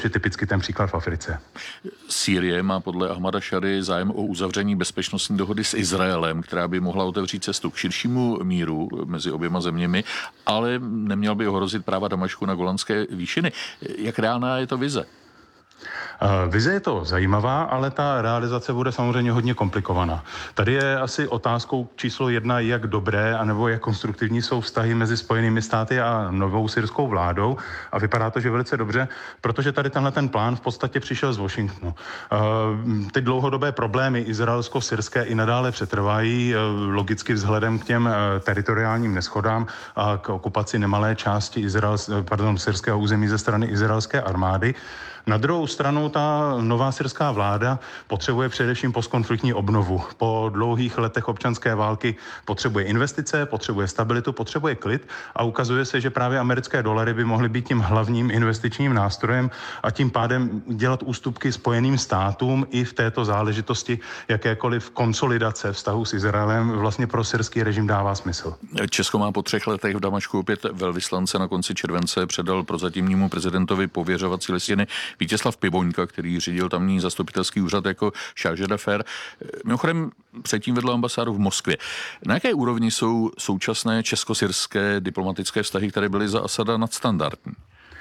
je typicky ten příklad v Africe. Sýrie má podle Ahmada Šary zájem o uzavření bezpečnostní dohody s Izraelem, která by mohla otevřít cestu k širšímu míru mezi oběma zeměmi, ale neměl by ohrozit práva Damašku na Golanské výšiny. Jak reálná je to vize? Vize je to zajímavá, ale ta realizace bude samozřejmě hodně komplikovaná. Tady je asi otázkou číslo 1, jak dobré anebo jak konstruktivní jsou vztahy mezi Spojenými státy a novou syrskou vládou, a vypadá to, že velice dobře, protože tady tenhle ten plán v podstatě přišel z Washingtonu. Ty dlouhodobé problémy izraelsko-syrské i nadále přetrvají, logicky vzhledem k těm teritoriálním neschodám a k okupaci nemalé části syrského území ze strany izraelské armády. Na druhou stranu ta nová syrská vláda potřebuje především postkonfliktní obnovu. Po dlouhých letech občanské války potřebuje investice, potřebuje stabilitu, potřebuje klid a ukazuje se, že právě americké dolary by mohly být tím hlavním investičním nástrojem a tím pádem dělat ústupky Spojeným státům i v této záležitosti jakékoliv konsolidace vztahu s Izraelem vlastně pro syrský režim dává smysl. Česko má po 3 letech v Damašku opět velvyslance. Na konci července předal prozatímnímu prezidentovi pověřovací listiny Vítězslav Pivoňka, který řídil tamní zastupitelský úřad jako chargé d'affaires. Mimochodem předtím vedl ambasádu v Moskvě. Na jaké úrovni jsou současné česko-syrské diplomatické vztahy, které byly za Asada nadstandardní?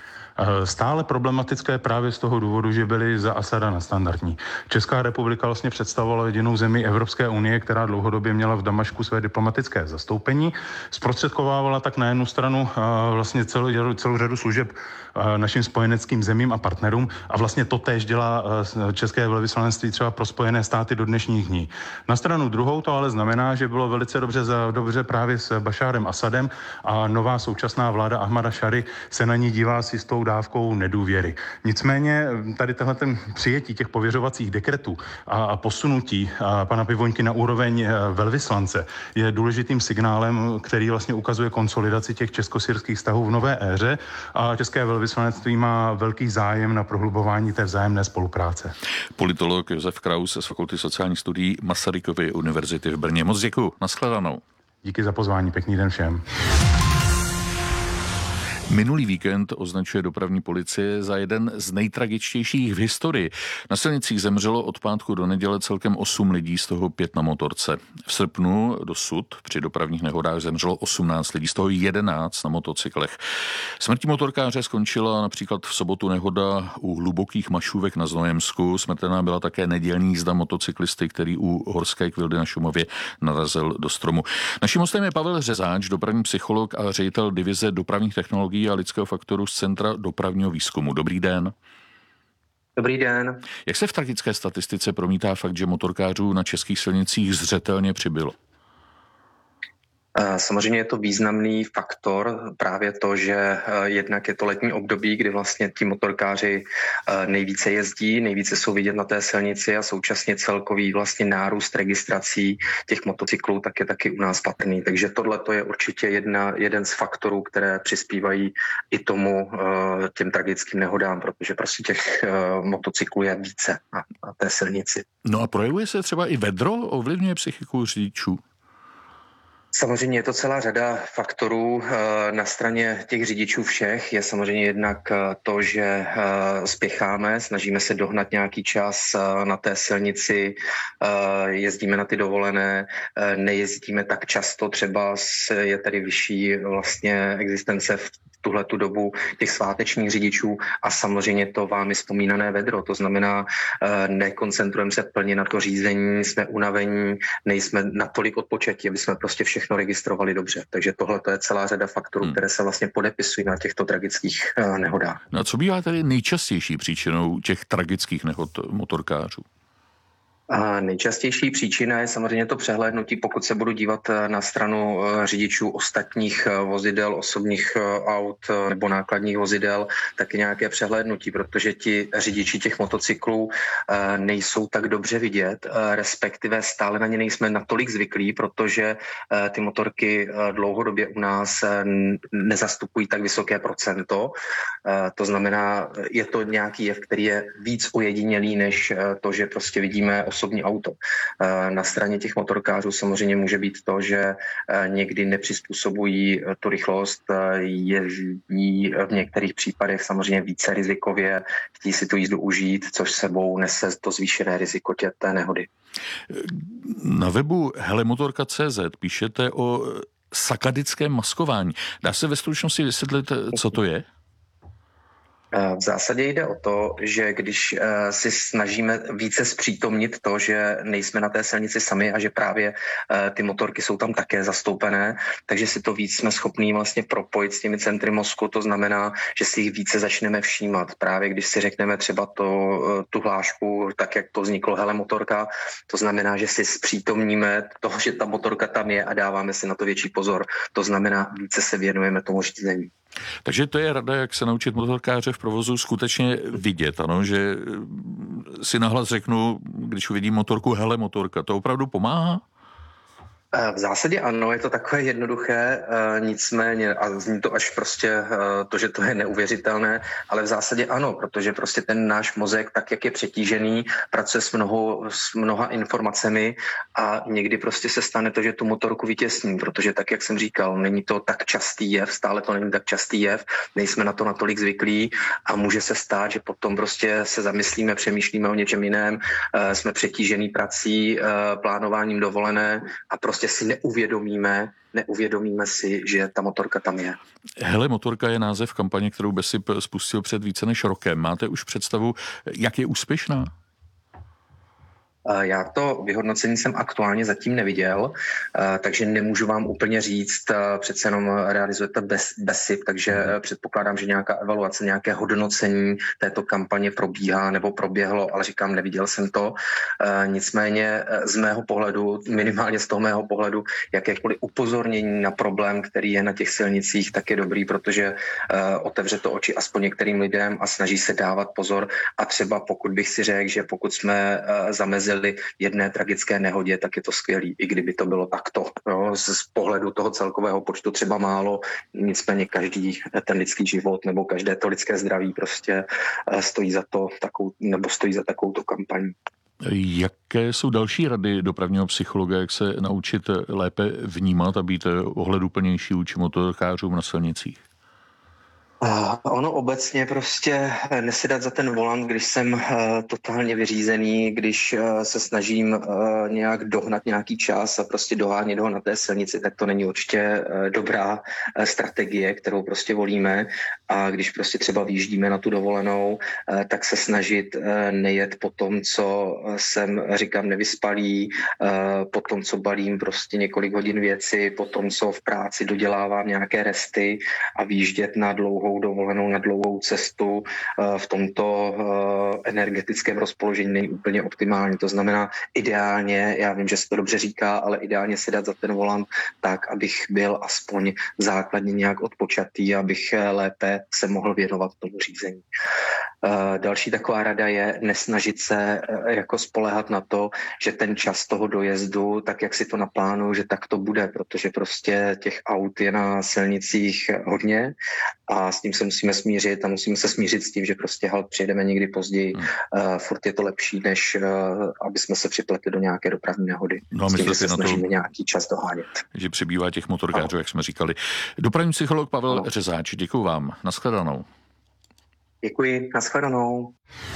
Stále problematické právě z toho důvodu, že byly za Asada nadstandardní. Česká republika vlastně představovala jedinou zemi Evropské unie, která dlouhodobě měla v Damašku své diplomatické zastoupení. Zprostředkovávala tak na jednu stranu vlastně celou řadu služeb našim spojeneckým zemím a partnerům a vlastně to též dělá české velvyslanectví třeba pro Spojené státy do dnešních dní. Na stranu druhou to ale znamená, že bylo velice dobře právě s Bašárem Asadem a nová současná vláda Ahmada Šary se na ní dívá s jistou dávkou nedůvěry. Nicméně tady ten přijetí těch pověřovacích dekretů a posunutí pana Pivoňky na úroveň velvyslance je důležitým signálem, který vlastně ukazuje konsolidaci těch česko-syrských vztahů v nové éře a české velvyslanectví má velký zájem na prohlubování té vzájemné spolupráce. Politolog Josef Kraus z Fakulty sociálních studií Masarykovy univerzity v Brně. Moc děkuju. Nashledanou. Díky za pozvání. Pěkný den všem. Minulý víkend označuje dopravní policie za jeden z nejtragičtějších v historii. Na silnicích zemřelo od pátku do neděle celkem 8 lidí, z toho 5 na motorce. V srpnu dosud při dopravních nehodách zemřelo 18 lidí, z toho 11 na motocyklech. Smrtí motorkáře skončila například v sobotu nehoda u Hlubokých Mašůvek na Znojemsku. Smrtelná byla také nedělní jízda motocyklisty, který u Horské Kvildy na Šumavě narazil do stromu. Naším hostem je Pavel Řezáč, dopravní psycholog a ředitel divize dopravních technologií a lidského faktoru z Centra dopravního výzkumu. Dobrý den. Dobrý den. Jak se v tragické statistice promítá fakt, že motorkářů na českých silnicích zřetelně přibylo? Samozřejmě je to významný faktor, právě to, že jednak je to letní období, kdy vlastně ti motorkáři nejvíce jezdí, nejvíce jsou vidět na té silnici a současně celkový vlastně nárůst registrací těch motocyklů tak je taky u nás patrný. Takže tohle to je určitě jeden z faktorů, které přispívají i tomu těm tragickým nehodám, protože prostě těch motocyklů je více na té silnici. No a projevuje se třeba i vedro, ovlivňuje psychiku řidičů? Samozřejmě je to celá řada faktorů. Na straně těch řidičů všech je samozřejmě jednak to, že spěcháme, snažíme se dohnat nějaký čas na té silnici, jezdíme na ty dovolené, nejezdíme tak často, třeba je tady vyšší vlastně existence v tuhletu dobu těch svátečních řidičů a samozřejmě to vámi vzpomínané vedro. To znamená, nekoncentrujeme se plně na to řízení, jsme unavení, nejsme natolik odpočatí, aby jsme prostě všechno registrovali dobře. Takže tohle je celá řada faktorů, které se vlastně podepisují na těchto tragických nehodách. No a co bývá tady nejčastější příčinou těch tragických nehod motorkářů? A nejčastější příčina je samozřejmě to přehlédnutí, pokud se budu dívat na stranu řidičů ostatních vozidel, osobních aut nebo nákladních vozidel, tak je nějaké přehlédnutí, protože ti řidiči těch motocyklů nejsou tak dobře vidět, respektive stále na ně nejsme natolik zvyklí, protože ty motorky dlouhodobě u nás nezastupují tak vysoké procento. To znamená, je to nějaký jev, který je víc ojedinělý, než to, že prostě vidíme osobu osobní auto. Na straně těch motorkářů samozřejmě může být to, že někdy nepřizpůsobují tu rychlost, jezdí v některých případech samozřejmě více rizikově, chtějí si tu jízdu užít, což sebou nese to zvýšené riziko té nehody. Na webu helemotorka.cz píšete o sakadickém maskování. Dá se ve stručnosti vysvětlit, co to je? V zásadě jde o to, že když si snažíme více zpřítomnit to, že nejsme na té silnici sami a že právě ty motorky jsou tam také zastoupené, takže si to víc jsme schopní vlastně propojit s těmi centry mozku, to znamená, že si jich více začneme všímat. Právě když si řekneme třeba tu hlášku, tak jak to vzniklo helemotorka, to znamená, že si zpřítomníme toho, že ta motorka tam je a dáváme si na to větší pozor. To znamená, více se věnujeme tomu řízení. Takže to je rada, jak se naučit motorkáře v provozu skutečně vidět, ano, že si nahlas řeknu, když uvidím motorku, hele motorka, to opravdu pomáhá? V zásadě ano, je to takové jednoduché, nicméně, a zní to až prostě to, že to je neuvěřitelné, ale v zásadě ano, protože prostě ten náš mozek, tak jak je přetížený, pracuje s mnoha informacemi a někdy prostě se stane to, že tu motorku vytěsní, protože tak, jak jsem říkal, není to tak častý jev, stále to není tak častý jev, nejsme na to natolik zvyklí a může se stát, že potom prostě se zamyslíme, přemýšlíme o něčem jiném, jsme přetížený prací, plánováním dovolené a prostě si neuvědomíme si, že ta motorka tam je. Hele, motorka je název kampaně, kterou BESIP spustil před více než rokem. Máte už představu, jak je úspěšná? Já to vyhodnocení jsem aktuálně zatím neviděl, takže nemůžu vám úplně říct, přece jenom realizujete BESIP, takže předpokládám, že nějaká evaluace, nějaké hodnocení této kampaně probíhá nebo proběhlo, ale říkám, neviděl jsem to. Nicméně z mého pohledu, minimálně z toho mého pohledu, jakékoliv upozornění na problém, který je na těch silnicích, tak je dobrý, protože otevře to oči aspoň některým lidem a snaží se dávat pozor a třeba pokud bych si řekl, že pokud jsme zamezili jedné tragické nehodě, tak je to skvělý, i kdyby to bylo takto. No, z pohledu toho celkového počtu třeba málo, nicméně každý ten lidský život nebo každé to lidské zdraví prostě stojí za takovouto kampaní. Jaké jsou další rady dopravního psychologa, jak se naučit lépe vnímat a být ohleduplnější vůči motorkářům na silnicích? Ono obecně prostě nesedat za ten volant, když jsem totálně vyřízený, když se snažím nějak dohnat nějaký čas a prostě dohánět ho na té silnici, tak to není určitě dobrá strategie, kterou prostě volíme. A když prostě třeba vyjíždíme na tu dovolenou, tak se snažit nejet po tom, co jsem, říkám, nevyspalý, po tom, co balím prostě několik hodin věci, po tom, co v práci dodělávám nějaké resty a vyjíždět na dlouhou dovolenou, na dlouhou cestu v tomto energetickém rozpoložení není úplně optimální. To znamená ideálně, já vím, že se to dobře říká, ale ideálně si dát za ten volant tak, abych byl aspoň základně nějak odpočatý, abych lépe se mohl věnovat tomu řízení. Další taková rada je nesnažit se jako spoléhat na to, že ten čas toho dojezdu, tak jak si to naplánuju, že tak to bude, protože prostě těch aut je na silnicích hodně a s tím se musíme smířit a musíme se smířit s tím, že prostě přijedeme někdy později. Furt je to lepší, než aby jsme se připletli do nějaké dopravní nehody. No a s tím, že se na snažíme to, nějaký čas dohánět. že přibývá těch motorkářů, jak jsme říkali. Dopravní psycholog Pavel Řezáč, děkuju vám. Nashledanou. Děkuji, nashledanou.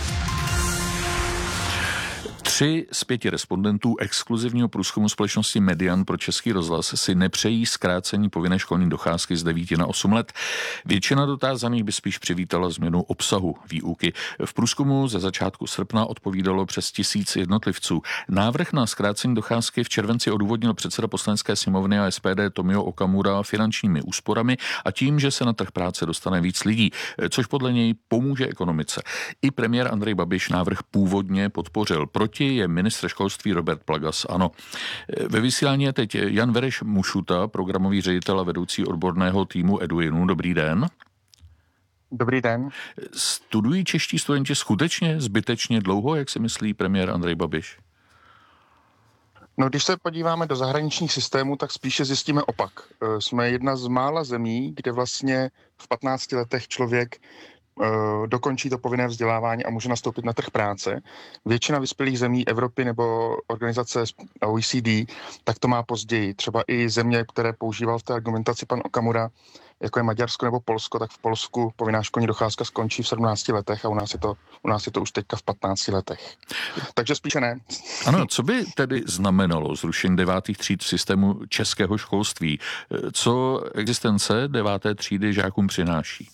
3 z 5 respondentů exkluzivního průzkumu společnosti Median pro Český rozhlas si nepřejí zkrácení povinné školní docházky z 9 na 8 let. Většina dotázaných by spíš přivítala změnu obsahu výuky. V průzkumu ze začátku srpna odpovídalo přes 1000 jednotlivců. Návrh na zkrácení docházky v červenci odůvodnil předseda Poslanecké sněmovny a SPD Tomio Okamura finančními úsporami a tím, že se na trh práce dostane víc lidí, což podle něj pomůže ekonomice. I premiér Andrej Babiš návrh původně podpořil. Proti je ministr školství Robert Plagas. Ano. Ve vysílání je teď Jan Vereš Mušuta, programový ředitel a vedoucí odborného týmu Eduinu. Dobrý den. Dobrý den. Studují čeští studenti skutečně zbytečně dlouho, jak si myslí premiér Andrej Babiš? No, když se podíváme do zahraničních systémů, tak spíše zjistíme opak. Jsme jedna z mála zemí, kde vlastně v 15 letech člověk dokončí to povinné vzdělávání a může nastoupit na trh práce. Většina vyspělých zemí Evropy nebo organizace OECD, tak to má později. Třeba i země, které používal v té argumentaci pan Okamura, jako je Maďarsko nebo Polsko, tak v Polsku povinná školní docházka skončí v 17 letech a u nás je to už teďka v 15 letech. Takže spíše ne. Ano, co by tedy znamenalo zrušení 9. tříd v systému českého školství? Co existence 9. třídy žákům přináší?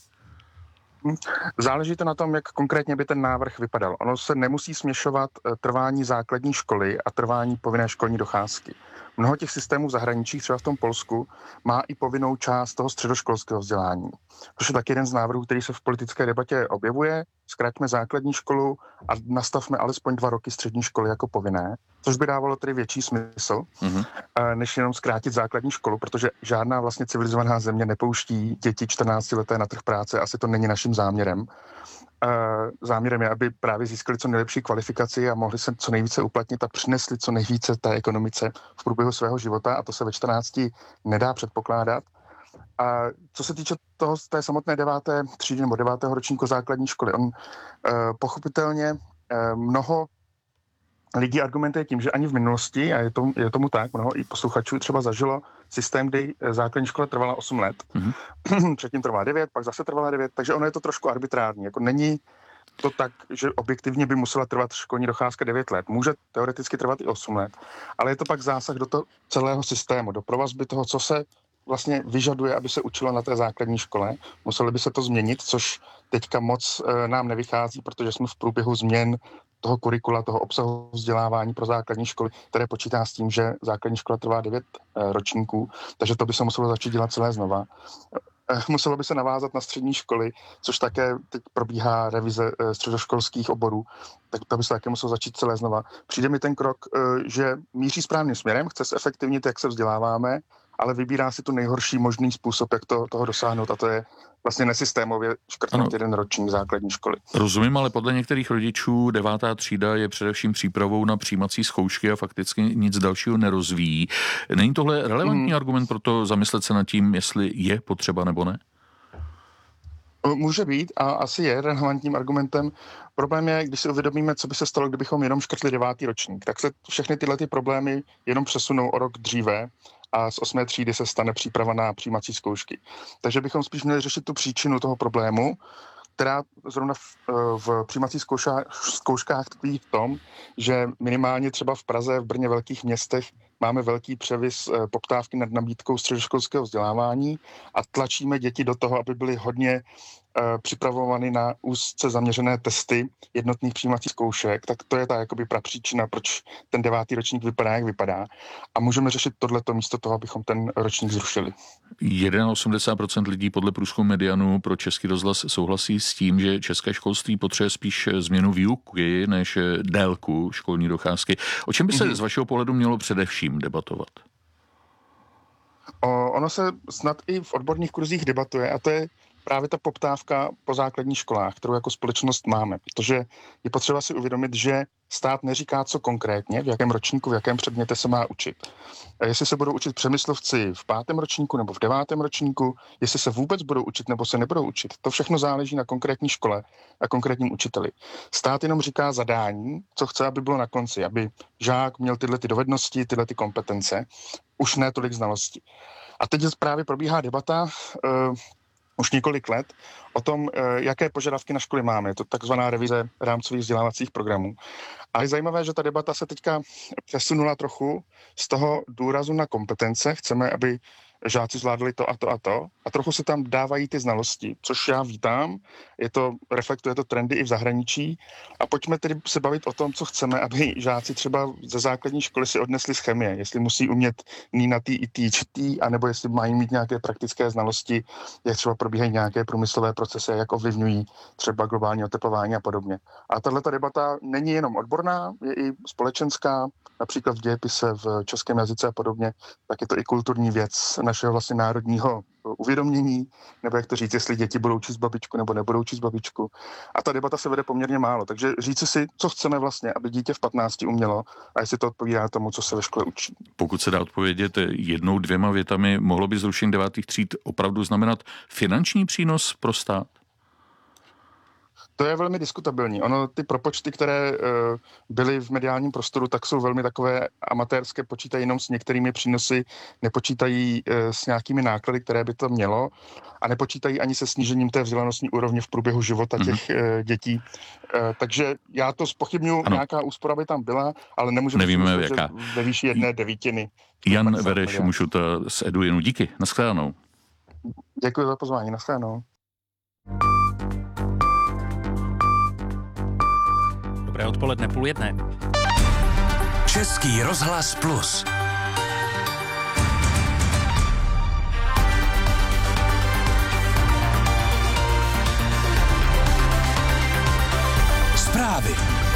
Záleží to na tom, jak konkrétně by ten návrh vypadal. Ono se nemusí směšovat trvání základní školy a trvání povinné školní docházky. Mnoho těch systémů v zahraničí, třeba v tom Polsku, má i povinnou část toho středoškolského vzdělání. Což je taky jeden z návrhů, který se v politické debatě objevuje. Zkraťme základní školu a nastavme alespoň 2 roky střední školy jako povinné, což by dávalo tedy větší smysl, než jenom zkrátit základní školu, protože žádná vlastně civilizovaná země nepouští děti 14leté na trh práce, asi to není naším záměrem. Záměrem je, aby právě získali co nejlepší kvalifikaci a mohli se co nejvíce uplatnit a přinesli co nejvíce té ekonomice v průběhu svého života a to se ve 14 nedá předpokládat. A co se týče té samotné 9. třídy nebo 9. ročníku základní školy, on pochopitelně mnoho lidí argumentuje tím, že ani v minulosti, a je tomu tak, mnoho i posluchačů třeba zažilo systém, kdy základní škola trvala 8 let, předtím trvala 9, pak zase trvala 9, takže ono je to trošku arbitrární. Jako není to tak, že objektivně by musela trvat školní docházka 9 let. Může teoreticky trvat i 8 let, ale je to pak zásah do toho celého systému, do provazby toho, co se vlastně vyžaduje, aby se učilo na té základní škole. Muselo by se to změnit, což teďka moc nám nevychází, protože jsme v průběhu změn toho kurikula, toho obsahu vzdělávání pro základní školy, které počítá s tím, že základní škola trvá 9 ročníků, takže to by se muselo začít dělat celé znova. Muselo by se navázat na střední školy, což také teď probíhá revize středoškolských oborů, tak to by se také muselo začít celé znova. Přijde mi ten krok, že míří správným směrem, chce se efektivnit, jak se vzděláváme, ale vybírá si tu nejhorší možný způsob, jak toho dosáhnout, a to je vlastně nesystémově škrtnout jeden ročník základní školy. Rozumím, ale podle některých rodičů 9. třída je především přípravou na přijímací zkoušky a fakticky nic dalšího nerozvíjí. Není tohle relevantní argument pro to zamyslet se nad tím, jestli je potřeba nebo ne? Může být a asi je relevantním argumentem. Problém je, když si uvědomíme, co by se stalo, kdybychom jenom škrtli 9. ročník, tak se všechny tyhle problémy jenom přesunou o rok dříve a z 8. třídy se stane příprava na přijímací zkoušky. Takže bychom spíš měli řešit tu příčinu toho problému, která zrovna v přijímacích zkouškách tkví v tom, že minimálně třeba v Praze, v Brně, velkých městech máme velký převis poptávky nad nabídkou středoškolského vzdělávání a tlačíme děti do toho, aby byly hodně připravovány na úzce zaměřené testy jednotných přijímacích zkoušek, tak to je ta jakoby prapříčina, proč ten 9. ročník vypadá, jak vypadá. A můžeme řešit tohleto místo toho, abychom ten ročník zrušili. 81% lidí podle průzkumu Medianu pro Český rozhlas souhlasí s tím, že české školství potřebuje spíš změnu výuky než délku školní docházky. O čem by se z vašeho pohledu mělo především debatovat? Ono se snad i v odborných kurzích debatuje a to je právě ta poptávka po základních školách, kterou jako společnost máme, protože je potřeba si uvědomit, že stát neříká, co konkrétně, v jakém ročníku, v jakém předměte se má učit. A jestli se budou učit přemyslovci v 5. ročníku nebo v 9. ročníku, jestli se vůbec budou učit nebo se nebudou učit, to všechno záleží na konkrétní škole a konkrétním učiteli. Stát jenom říká zadání, co chce, aby bylo na konci, aby žák měl tyhle ty dovednosti, tyhle ty kompetence, už ne tolik znalostí. A teď právě probíhá debata už několik let o tom, jaké požadavky na školy máme. Je to takzvaná revize rámcových vzdělávacích programů. A je zajímavé, že ta debata se teďka přesunula trochu z toho důrazu na kompetence. Chceme, aby žáci zvládli to a to a to. A trochu se tam dávají ty znalosti, což já vítám. Reflektuje to trendy i v zahraničí. A pojďme tedy se bavit o tom, co chceme, aby žáci třeba ze základní školy si odnesli z chemie. Jestli musí umět nínatý i týčtý, anebo jestli mají mít nějaké praktické znalosti, jak třeba probíhají nějaké průmyslové procesy, jak ovlivňují třeba globální oteplování a podobně. A tato debata není jenom odborná, je i společenská, například v dějepise, v českém jazyce a podobně, tak je to i kulturní věc našeho vlastně národního uvědomění, nebo jak to říct, jestli děti budou číst babičku nebo nebudou číst babičku. A ta debata se vede poměrně málo. Takže říci si, co chceme vlastně, aby dítě v 15 umělo a jestli to odpovídá tomu, co se ve škole učí. Pokud se dá odpovědět 1-2 větami, mohlo by zrušení 9. tříd opravdu znamenat finanční přínos pro stát? To je velmi diskutabilní. Ono, ty propočty, které byly v mediálním prostoru, tak jsou velmi takové amatérské, počítají jenom s některými přínosy, nepočítají s nějakými náklady, které by to mělo a nepočítají ani se snížením té vzdělanostní úrovně v průběhu života těch dětí. Takže já to zpochybnuju, nějaká úspora by tam byla, ale nevíme, jaká. Ve výši 1/9. Jan Vereš Mušuta z Edujinu. Díky, nashledanou. Děkuji za pozvání, nashledanou. Dobré odpoledne, 12:30. Český rozhlas Plus. Zprávy.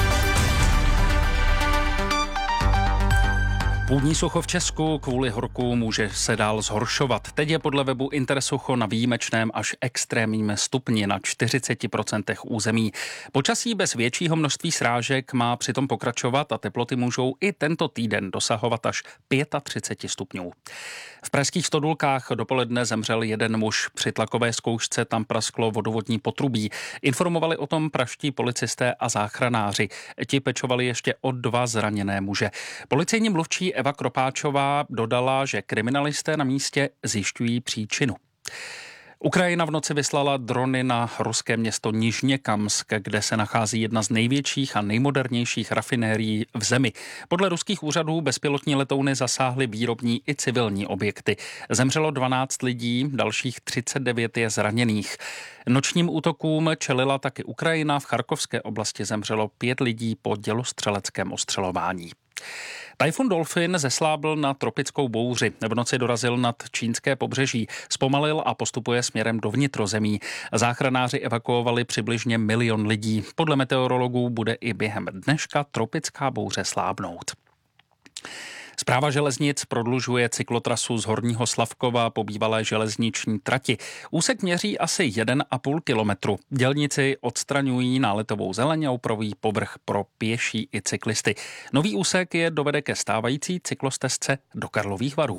Půdní sucho v Česku kvůli horku může se dál zhoršovat. Teď je podle webu Intersucho na výjimečném až extrémním stupni na 40% území. Počasí bez většího množství srážek má přitom pokračovat a teploty můžou i tento týden dosahovat až 35 stupňů. V pražských Stodulkách dopoledne zemřel jeden muž. Při tlakové zkoušce tam prasklo vodovodní potrubí. Informovali o tom pražští policisté a záchranáři. Ti pečovali ještě o 2 zraněné muže. Policejní mluvčí Eva Kropáčová dodala, že kriminalisté na místě zjišťují příčinu. Ukrajina v noci vyslala drony na ruské město Nižněkamsk, kde se nachází jedna z největších a nejmodernějších rafinérií v zemi. Podle ruských úřadů bezpilotní letouny zasáhly výrobní i civilní objekty. Zemřelo 12 lidí, dalších 39 je zraněných. Nočním útokům čelila taky Ukrajina, v Charkovské oblasti zemřelo 5 lidí po dělostřeleckém ostřelování. Tajfun Dolphin zeslábl na tropickou bouři. V noci dorazil nad čínské pobřeží, zpomalil a postupuje směrem do vnitrozemí. Záchranáři evakuovali přibližně 1 milion lidí. Podle meteorologů bude i během dneška tropická bouře slábnout. Správa železnic prodlužuje cyklotrasu z Horního Slavkova po bývalé železniční trati. Úsek měří asi 1,5 kilometru. Dělníci odstraňují náletovou zeleň a upravují povrch pro pěší i cyklisty. Nový úsek je dovede ke stávající cyklostezce do Karlových Varů.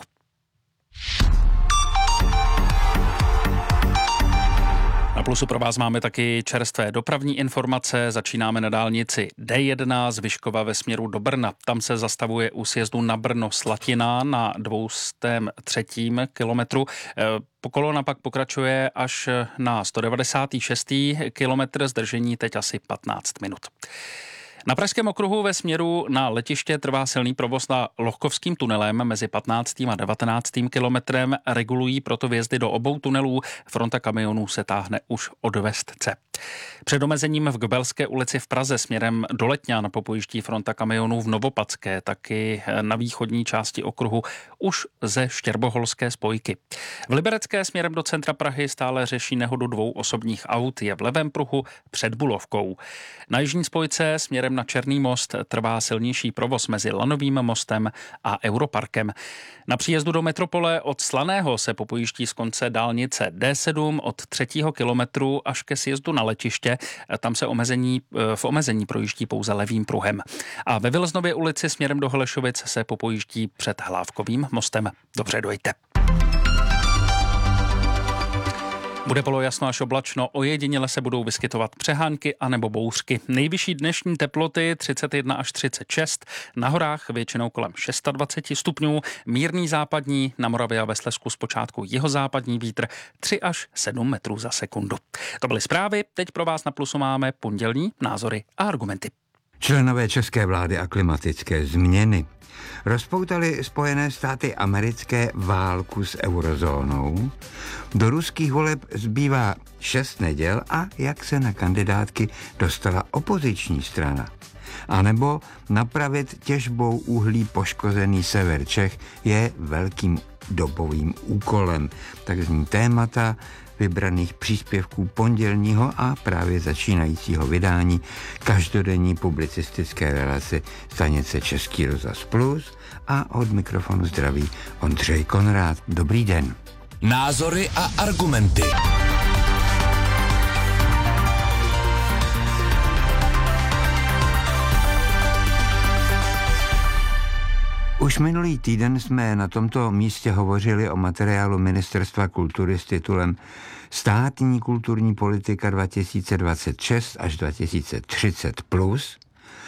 Na Plusu pro vás máme taky čerstvé dopravní informace. Začínáme na dálnici D1 z Vyškova ve směru do Brna. Tam se zastavuje u sjezdu na Brno-Slatina na 203. kilometru. Kolona pak pokračuje až na 196. kilometr, zdržení teď asi 15 minut. Na Pražském okruhu ve směru na letiště trvá silný provoz na Lohkovským tunelem mezi 15. a 19. kilometrem. Regulují proto vjezdy do obou tunelů. Fronta kamionů se táhne už od Vestce. Před omezením v Gbelské ulici v Praze směrem do Letňan popojíždí fronta kamionů v Novopadské, taky na východní části okruhu už ze Štěrboholské spojky. V Liberecké směrem do centra Prahy stále řeší nehodu 2 osobních aut, je v levém pruhu před Bulovkou. Na jižní spojce směrem na Černý most trvá silnější provoz mezi Lanovým mostem a Europarkem. Na příjezdu do metropole od Slaného se popojíždí z konce dálnice D7 od 3. kilometru až ke sjezdu na letiště. Tam se v omezení projíždí pouze levým pruhem. A ve Vilznově ulici směrem do Holešovic se popojíždí před Hlávkovým mostem. Dobře, dojďte. Bude polojasno až oblačno, ojediněle se budou vyskytovat přehánky anebo bouřky. Nejvyšší dnešní teploty 31 až 36, na horách většinou kolem 26 stupňů, mírný západní, na Moravě a ve Slezsku zpočátku jihozápadní vítr 3 až 7 metrů za sekundu. To byly zprávy, teď pro vás na Plusu máme pondělní názory a argumenty. Členové české vlády a klimatické změny rozpoutali Spojené státy americké válku s eurozónou. Do ruských voleb zbývá 6 neděl a jak se na kandidátky dostala opoziční strana. A nebo napravit těžbou uhlí poškozený sever Čech je velkým dobovým úkolem. Tak zní témata vybraných příspěvků pondělního a právě začínajícího vydání každodenní publicistické relace stanice Český rozhlas Plus a od mikrofonu zdraví Ondřej Konrád. Dobrý den. Názory a argumenty. Už minulý týden jsme na tomto místě hovořili o materiálu Ministerstva kultury s titulem Státní kulturní politika 2026 až 2030+.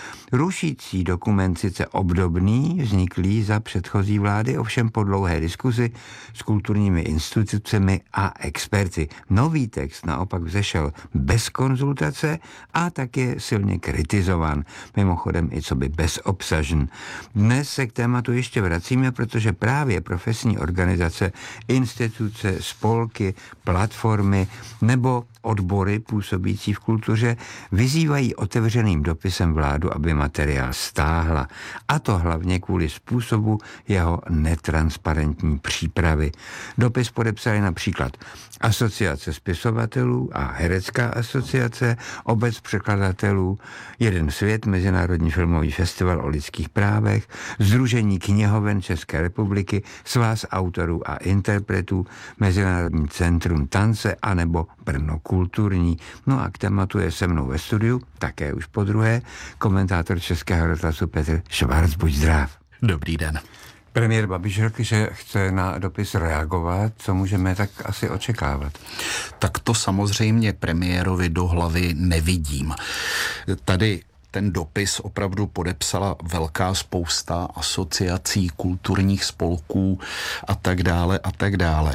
Rušící dokument sice obdobný, vzniklý za předchozí vlády, ovšem po dlouhé diskuzi s kulturními institucemi a experty. Nový text naopak vzešel bez konzultace a tak je silně kritizován, mimochodem i coby bezobsažen. Dnes se k tématu ještě vracíme, protože právě profesní organizace, instituce, spolky, platformy nebo odbory působící v kultuře vyzývají otevřeným dopisem vládu, aby materiál stáhla. A to hlavně kvůli způsobu jeho netransparentní přípravy. Dopis podepsali například Asociace spisovatelů a Herecká asociace, Obec překladatelů, Jeden svět, Mezinárodní filmový festival o lidských právech, Sdružení knihoven České republiky, Svaz autorů a interpretů, Mezinárodní centrum tance anebo Brno kulturní. No a k tématu je se mnou ve studiu, také už po druhé, komentátor Českého rozhlasu Petr Švarc. Buď zdrav. Dobrý den. Premiér Babiš řekl, že chce na dopis reagovat. Co můžeme tak asi očekávat? Tak to samozřejmě premiérovi do hlavy nevidím. Tady ten dopis opravdu podepsala velká spousta asociací, kulturních spolků a tak dále a tak dále.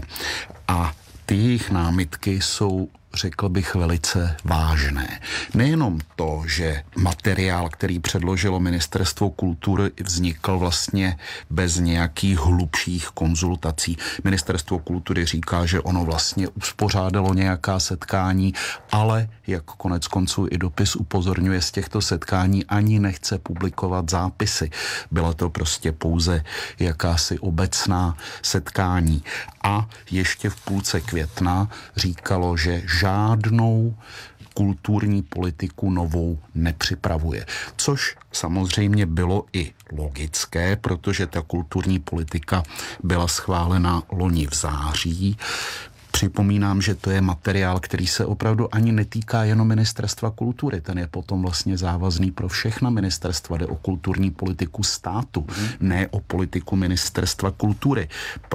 A ty jejich námitky jsou, řekl bych, velice vážné. Nejenom to, že materiál, který předložilo Ministerstvo kultury, vznikl vlastně bez nějakých hlubších konzultací. Ministerstvo kultury říká, že ono vlastně uspořádalo nějaká setkání, ale jak konec konců i dopis upozorňuje, z těchto setkání ani nechce publikovat zápisy. Byla to prostě pouze jakási obecná setkání. A ještě v půlce května říkalo, že žádnou kulturní politiku novou nepřipravuje. Což samozřejmě bylo i logické, protože ta kulturní politika byla schválena loni v září. Připomínám, že to je materiál, který se opravdu ani netýká jenom Ministerstva kultury. Ten je potom vlastně závazný pro všechna ministerstva. Jde o kulturní politiku státu, ne o politiku Ministerstva kultury.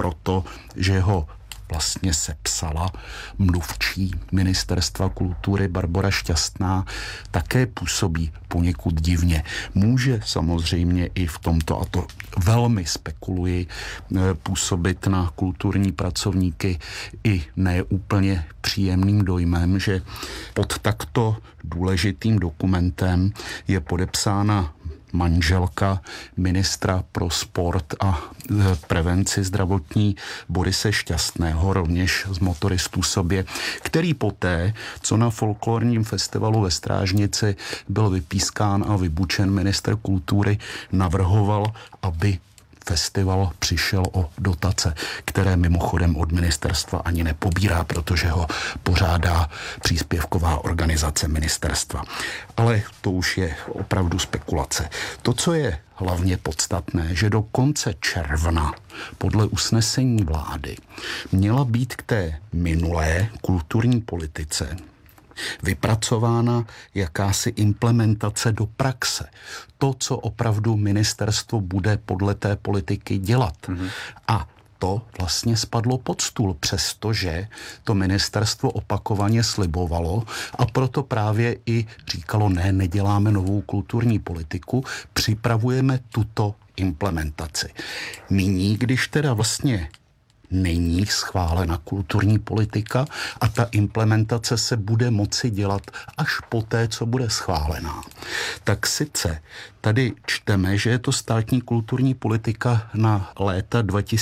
Protože ho vlastně sepsala mluvčí Ministerstva kultury Barbora Šťastná, také působí poněkud divně. Může samozřejmě i v tomto, a to velmi spekuluji, působit na kulturní pracovníky i neúplně příjemným dojmem, že pod takto důležitým dokumentem je podepsána manželka ministra pro sport a prevenci zdravotní Borise Šťastného, rovněž z Motoristů sobě, který poté, co na folklorním festivalu ve Strážnici byl vypískán a vybučen ministr kultury, navrhoval, aby festival přišel o dotace, které mimochodem od ministerstva ani nepobírá, protože ho pořádá příspěvková organizace ministerstva. Ale to už je opravdu spekulace. To, co je hlavně podstatné, že do konce června podle usnesení vlády měla být k té minulé kulturní politice vypracována jakási implementace do praxe. To, co opravdu ministerstvo bude podle té politiky dělat. A to vlastně spadlo pod stůl, přestože to ministerstvo opakovaně slibovalo a proto právě i říkalo, ne, neděláme novou kulturní politiku, připravujeme tuto implementaci. Nyní, když teda vlastně není schválena kulturní politika a ta implementace se bude moci dělat až poté, co bude schválená. Tak sice tady čteme, že je to státní kulturní politika na léta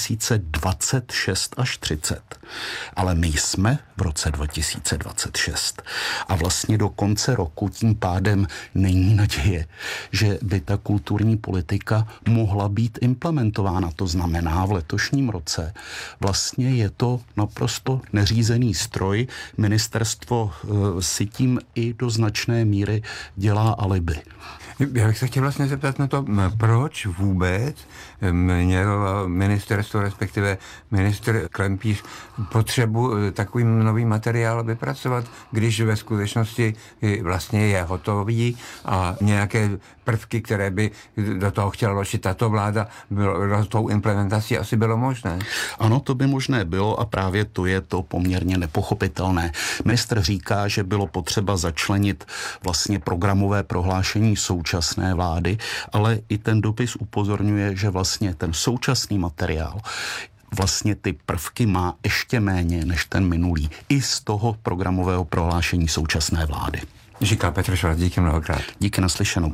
2026 až 30. Ale my jsme v roce 2026 a vlastně do konce roku tím pádem není naděje, že by ta kulturní politika mohla být implementována. To znamená, v letošním roce vlastně je to naprosto neřízený stroj. Ministerstvo si tím i do značné míry dělá alibi. Já bych se chtěl vlastně zeptat na to, proč vůbec měl ministerstvo, respektive ministr Klempíš potřebu takový nový materiál vypracovat, když ve skutečnosti vlastně je hotový a nějaké prvky, které by do toho chtěla vložit tato vláda, tou implementací asi bylo možné. Ano, to by možné bylo a právě to je to poměrně nepochopitelné. Ministr říká, že bylo potřeba začlenit vlastně programové prohlášení současné vlády, ale i ten dopis upozorňuje, že vlastně ten současný materiál vlastně ty prvky má ještě méně než ten minulý. I z toho programového prohlášení současné vlády. Říká Petr Švarc, díky mnohokrát. Díky, naslyšenou.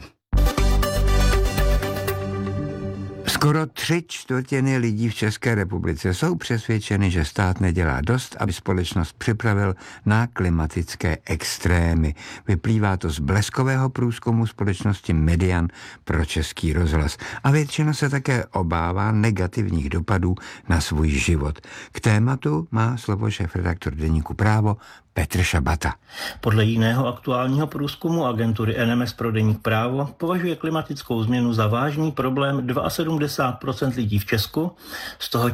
Skoro 3/4 lidí v České republice jsou přesvědčeny, že stát nedělá dost, aby společnost připravil na klimatické extrémy. Vyplývá to z bleskového průzkumu společnosti Median pro Český rozhlas. A většina se také obává negativních dopadů na svůj život. K tématu má slovo šéfredaktor deníku Právo Petr Šabata. Podle jiného aktuálního průzkumu agentury NMS pro deník Právo považuje klimatickou změnu za vážný problém 72% lidí v Česku, z toho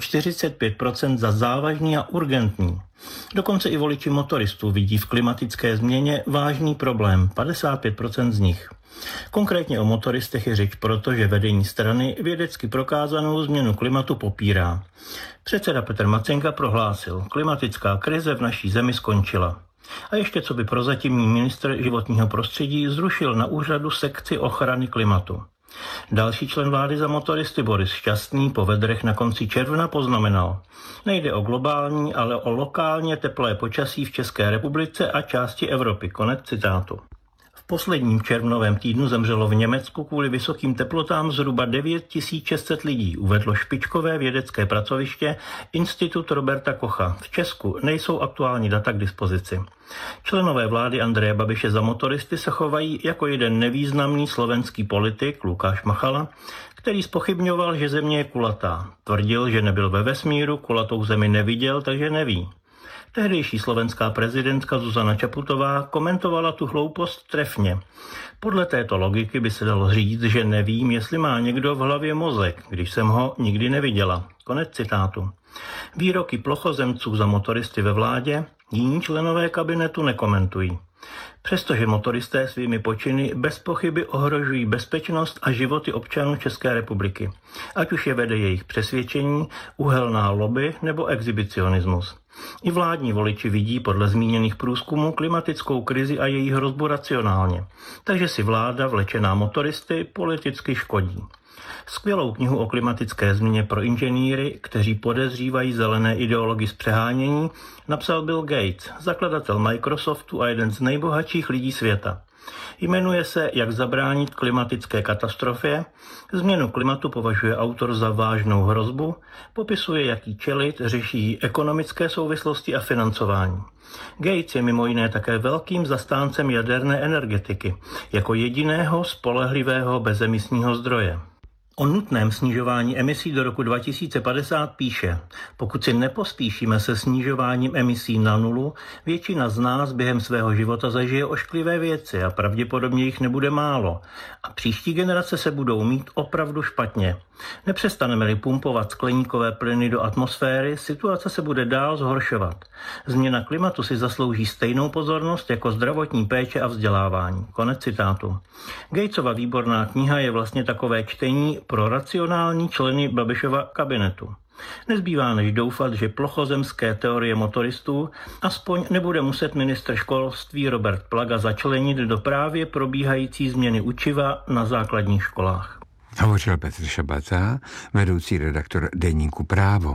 45% za závažný a urgentní. Dokonce i voliči motoristů vidí v klimatické změně vážný problém, 55% z nich. Konkrétně o motoristech je řeč, protože vedení strany vědecky prokázanou změnu klimatu popírá. Předseda Petr Macenka prohlásil, klimatická krize v naší zemi skončila. A ještě co by prozatímní ministr životního prostředí zrušil na úřadu sekci ochrany klimatu. Další člen vlády za motoristy Boris Šťastný po vedrech na konci června poznamenal, nejde o globální, ale o lokálně teplé počasí v České republice a části Evropy. Konec citátu. V posledním červnovém týdnu zemřelo v Německu kvůli vysokým teplotám zhruba 9600 lidí, uvedlo špičkové vědecké pracoviště Institut Roberta Kocha. V Česku nejsou aktuální data k dispozici. Členové vlády Andreje Babiše za motoristy se chovají jako jeden nevýznamný slovenský politik Lukáš Machala, který zpochybňoval, že země je kulatá. Tvrdil, že nebyl ve vesmíru, kulatou zemi neviděl, takže neví. Tehdejší slovenská prezidentka Zuzana Čaputová komentovala tu hloupost trefně. Podle této logiky by se dalo říct, že nevím, jestli má někdo v hlavě mozek, když jsem ho nikdy neviděla. Konec citátu. Výroky plochozemců za motoristy ve vládě jiní členové kabinetu nekomentují. Přestože motoristé svými počiny bez pochyby ohrožují bezpečnost a životy občanů České republiky, ať už je vede jejich přesvědčení, uhelná lobby nebo exhibicionismus. I vládní voliči vidí podle zmíněných průzkumů klimatickou krizi a její hrozbu racionálně, takže si vláda vlečená motoristy politicky škodí. Skvělou knihu o klimatické změně pro inženýry, kteří podezřívají zelené ideology z přehánění, napsal Bill Gates, zakladatel Microsoftu a jeden z nejbohatších lidí světa. Jmenuje se Jak zabránit klimatické katastrofě, změnu klimatu považuje autor za vážnou hrozbu, popisuje, jaký čelit, řeší ekonomické souvislosti a financování. Gates je mimo jiné také velkým zastáncem jaderné energetiky, jako jediného spolehlivého bezemisního zdroje. O nutném snižování emisí do roku 2050 píše, pokud si nepospíšíme se snižováním emisí na nulu, většina z nás během svého života zažije ošklivé věci a pravděpodobně jich nebude málo. A příští generace se budou mít opravdu špatně. Nepřestaneme-li pumpovat skleníkové plyny do atmosféry, situace se bude dál zhoršovat. Změna klimatu si zaslouží stejnou pozornost jako zdravotní péče a vzdělávání. Konec citátu. Gatesova výborná kniha je vlastně takové čtení pro racionální členy Babišova kabinetu. Nezbývá než doufat, že plochozemské teorie motoristů aspoň nebude muset ministr školství Robert Plaga začlenit do právě probíhající změny učiva na základních školách. Hovořil Petr Šabata, vedoucí redaktor deníku Právo.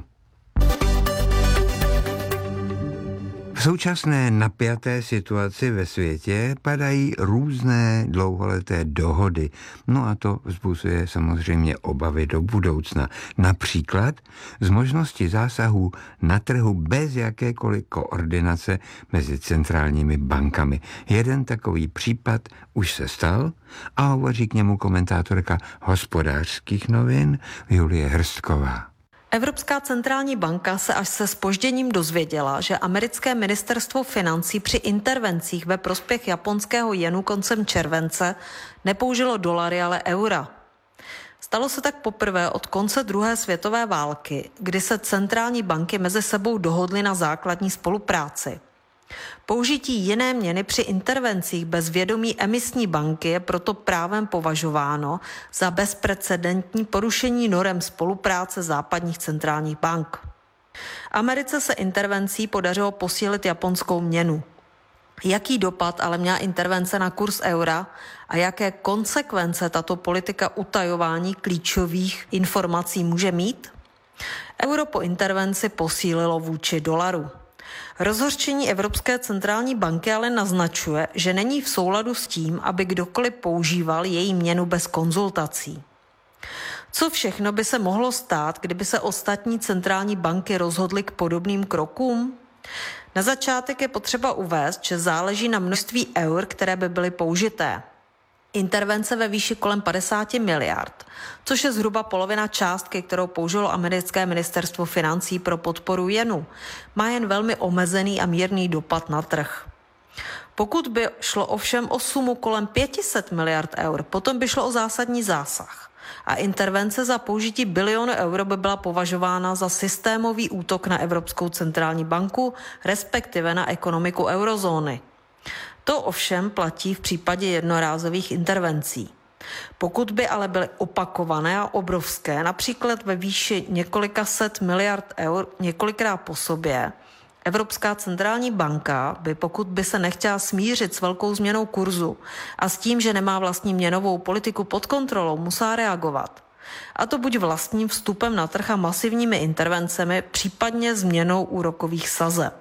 V současné napjaté situaci ve světě padají různé dlouholeté dohody. No a to vzbuzuje samozřejmě obavy do budoucna. Například z možnosti zásahů na trhu bez jakékoliv koordinace mezi centrálními bankami. Jeden takový případ už se stal a hovoří k němu komentátorka Hospodářských novin Julie Hrstková. Evropská centrální banka se až se zpožděním dozvěděla, že americké ministerstvo financí při intervencích ve prospěch japonského jenu koncem července nepoužilo dolary, ale eura. Stalo se tak poprvé od konce druhé světové války, kdy se centrální banky mezi sebou dohodly na základní spolupráci. Použití jiné měny při intervencích bez vědomí emisní banky je proto právem považováno za bezprecedentní porušení norem spolupráce západních centrálních bank. Americe se intervencí podařilo posílit japonskou měnu. Jaký dopad ale měla intervence na kurz eura a jaké konsekvence tato politika utajování klíčových informací může mít? Euro po intervenci posílilo vůči dolaru. Rozhořčení Evropské centrální banky ale naznačuje, že není v souladu s tím, aby kdokoliv používal její měnu bez konzultací. Co všechno by se mohlo stát, kdyby se ostatní centrální banky rozhodly k podobným krokům? Na začátek je potřeba uvést, že záleží na množství eur, které by byly použité. Intervence ve výši kolem 50 miliard, což je zhruba polovina částky, kterou použilo americké ministerstvo financí pro podporu jenu, má jen velmi omezený a mírný dopad na trh. Pokud by šlo ovšem o sumu kolem 500 miliard eur, potom by šlo o zásadní zásah. A intervence za použití bilionu euro by byla považována za systémový útok na Evropskou centrální banku, respektive na ekonomiku eurozóny. To ovšem platí v případě jednorázových intervencí. Pokud by ale byly opakované a obrovské, například ve výši několika set miliard eur několikrát po sobě, Evropská centrální banka by, pokud by se nechtěla smířit s velkou změnou kurzu a s tím, že nemá vlastní měnovou politiku pod kontrolou, musela reagovat. A to buď vlastním vstupem na trh a masivními intervencemi, případně změnou úrokových sazeb.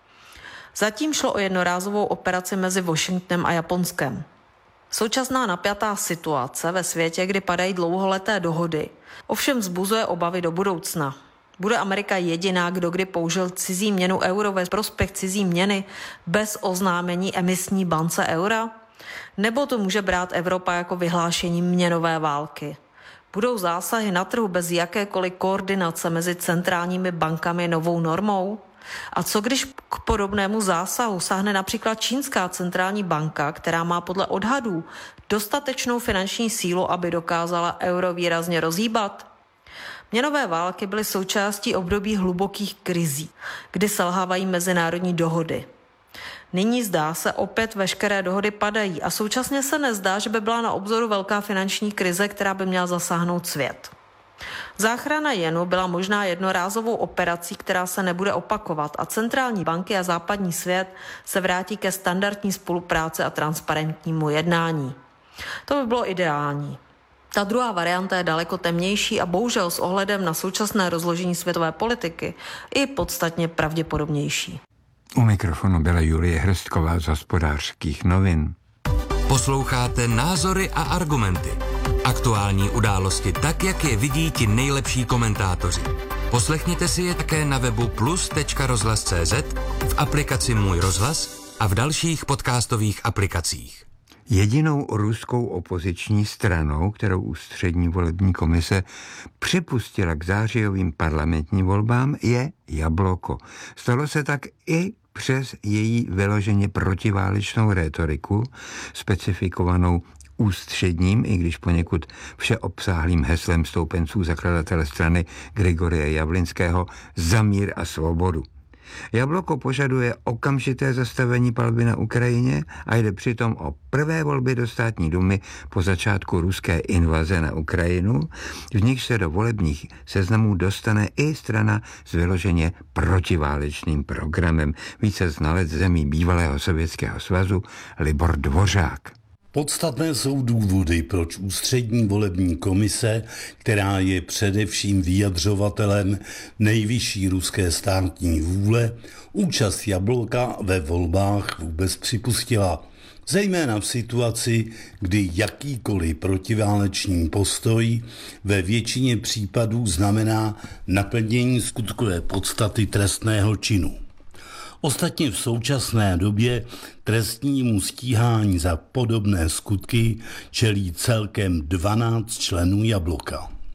Zatím šlo o jednorázovou operaci mezi Washingtonem a Japonskem. Současná napjatá situace ve světě, kdy padají dlouholeté dohody, ovšem vzbuzuje obavy do budoucna. Bude Amerika jediná, kdo kdy použil cizí měnu euro ve prospěch cizí měny bez oznámení emisní bance eura? Nebo to může brát Evropa jako vyhlášení měnové války? Budou zásahy na trhu bez jakékoliv koordinace mezi centrálními bankami novou normou? A co když k podobnému zásahu sáhne například čínská centrální banka, která má podle odhadů dostatečnou finanční sílu, aby dokázala euro výrazně rozhýbat? Měnové války byly součástí období hlubokých krizí, kdy selhávají mezinárodní dohody. Nyní zdá se opět veškeré dohody padají a současně se nezdá, že by byla na obzoru velká finanční krize, která by měla zasáhnout svět. Záchrana jenu byla možná jednorázovou operací, která se nebude opakovat a centrální banky a západní svět se vrátí ke standardní spolupráci a transparentnímu jednání. To by bylo ideální. Ta druhá varianta je daleko temnější a bohužel s ohledem na současné rozložení světové politiky i podstatně pravděpodobnější. U mikrofonu byla Julie Hrstková z Hospodářských novin. Posloucháte Názory a argumenty. Aktuální události tak, jak je vidí ti nejlepší komentátoři. Poslechněte si je také na webu plus.rozhlas.cz, v aplikaci Můj rozhlas a v dalších podcastových aplikacích. Jedinou ruskou opoziční stranou, kterou Ústřední volební komise připustila k zářijovým parlamentním volbám, je Jabloko. Stalo se tak i přes její vyloženě protiválečnou rétoriku, specifikovanou ústředním, i když poněkud všeobsáhlým heslem stoupenců zakladatele strany Grigoria Javlinského za mír a svobodu. Jabloko požaduje okamžité zastavení palby na Ukrajině a jde přitom o prvé volby do státní dumy po začátku ruské invaze na Ukrajinu, v nich se do volebních seznamů dostane i strana s vyloženě protiválečným programem, více znalec zemí bývalého Sovětského svazu Libor Dvořák. Podstatné jsou důvody, proč Ústřední volební komise, která je především vyjadřovatelem nejvyšší ruské státní vůle, účast Jablka ve volbách vůbec připustila. Zejména v situaci, kdy jakýkoliv protiválečný postoj ve většině případů znamená naplnění skutkové podstaty trestného činu. Ostatně v současné době trestnímu stíhání za podobné skutky čelí celkem 12 členů Jabloka.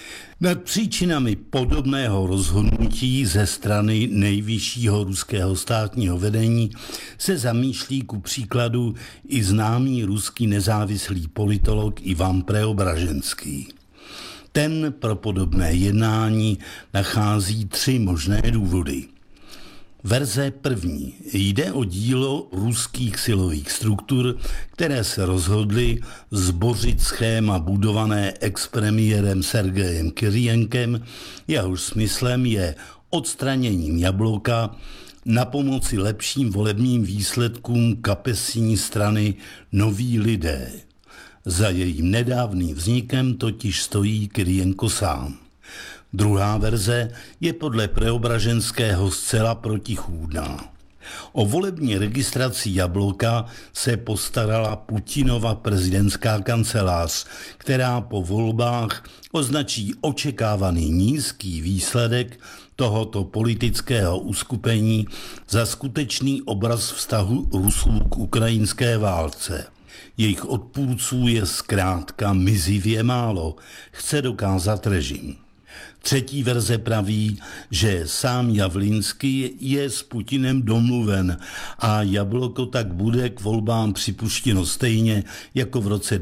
Nad příčinami podobného rozhodnutí ze strany nejvyššího ruského státního vedení se zamýšlí ku příkladu i známý ruský nezávislý politolog Ivan Preobraženský. Ten pro podobné jednání nachází 3 možné důvody. Verze první. Jde o dílo ruských silových struktur, které se rozhodly zbořit schéma budované expremiérem Sergejem Kiryenkem, jehož smyslem je odstraněním Jabloka na pomoci lepším volebním výsledkům kapesní strany Noví lidé. Za jejím nedávným vznikem totiž stojí Kiryenko sám. Druhá verze je podle Preobraženského zcela protichůdná. O volební registraci Jabloka se postarala Putinova prezidentská kancelář, která po volbách označí očekávaný nízký výsledek tohoto politického uskupení za skutečný obraz vztahu Rusů k ukrajinské válce. Jejich odpůrců je zkrátka mizivě málo, chce dokázat režim. Třetí verze praví, že sám Javlinský je s Putinem domluven a Jabloko tak bude k volbám připuštěno stejně jako v roce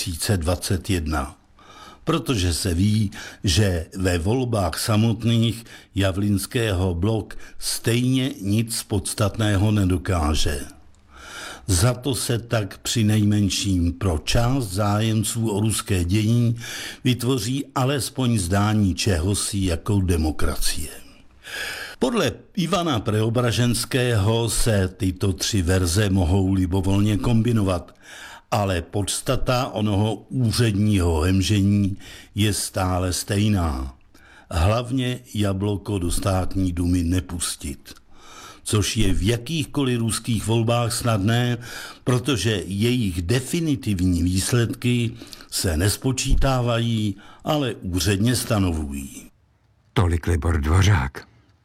2021. Protože se ví, že ve volbách samotných Javlinského blok stejně nic podstatného nedokáže. Za to se tak přinejmenším pro část zájemců o ruské dění vytvoří alespoň zdání čehosi jako demokracie. Podle Ivana Preobraženského se tyto 3 verze mohou libovolně kombinovat, ale podstata onoho úředního hemžení je stále stejná. Hlavně Jabloko do státní dumy nepustit. Což je v jakýchkoliv ruských volbách snadné, protože jejich definitivní výsledky se nespočítávají, ale úředně stanovují. Tolik Libor Dvořák.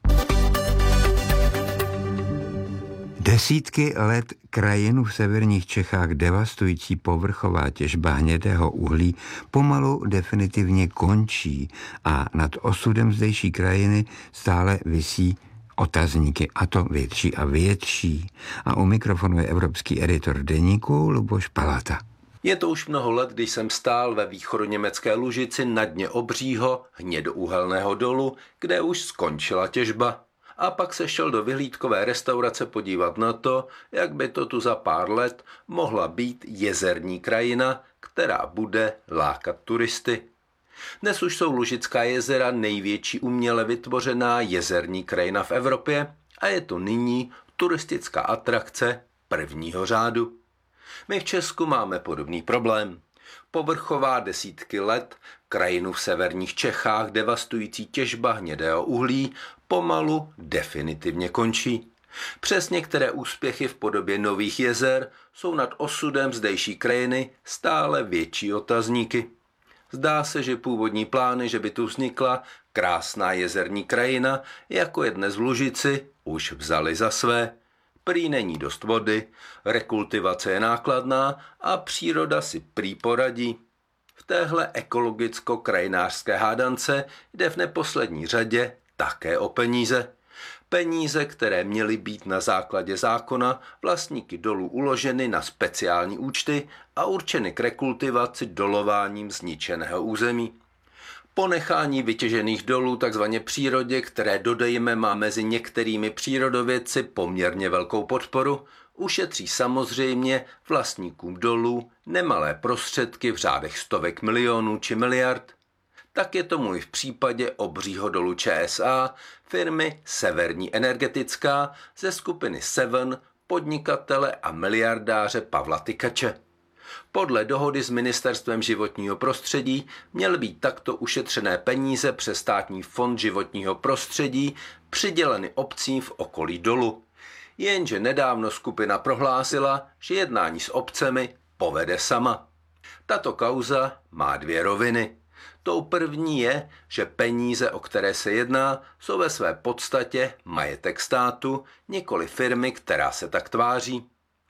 Desítky let krajinu v severních Čechách devastující povrchová těžba hnědého uhlí pomalu definitivně končí a nad osudem zdejší krajiny stále visí otazníky, a to větší a větší. A u mikrofonu je evropský editor deníku Luboš Palata. Je to už mnoho let, když jsem stál ve východoněmecké Lužici na dně obřího hnědouhelného dolu, kde už skončila těžba. A pak se šel do vyhlídkové restaurace podívat na to, jak by to tu za pár let mohla být jezerní krajina, která bude lákat turisty. Dnes už jsou Lužická jezera největší uměle vytvořená jezerní krajina v Evropě a je to nyní turistická atrakce prvního řádu. My v Česku máme podobný problém. Povrchová desítky let krajinu v severních Čechách devastující těžba hnědého uhlí pomalu definitivně končí. Přes některé úspěchy v podobě nových jezer jsou nad osudem zdejší krajiny stále větší otazníky. Zdá se, že původní plány, že by tu vznikla krásná jezerní krajina, jako je dnes v Lužici, už vzali za své. Prý není dost vody, rekultivace je nákladná a příroda si prý poradí. V téhle ekologicko-krajinářské hádance jde v neposlední řadě také o peníze. Peníze, které měly být na základě zákona vlastníky dolů uloženy na speciální účty a určeny k rekultivaci dolováním zničeného území. Ponechání vytěžených dolů takzvaně přírodě, které dodejme má mezi některými přírodovědci poměrně velkou podporu, ušetří samozřejmě vlastníkům dolů nemalé prostředky v řádech stovek milionů či miliard. Tak je tomu i v případě obřího dolu ČSA, firmy Severní energetická ze skupiny Seven, podnikatele a miliardáře Pavla Tykače. Podle dohody s Ministerstvem životního prostředí měly být takto ušetřené peníze přes Státní fond životního prostředí přiděleny obcím v okolí dolu. Jenže nedávno skupina prohlásila, že jednání s obcemi povede sama. Tato kauza má 2 roviny. Tou první je, že peníze, o které se jedná, jsou ve své podstatě majetek státu, nikoli firmy, která se tak tváří.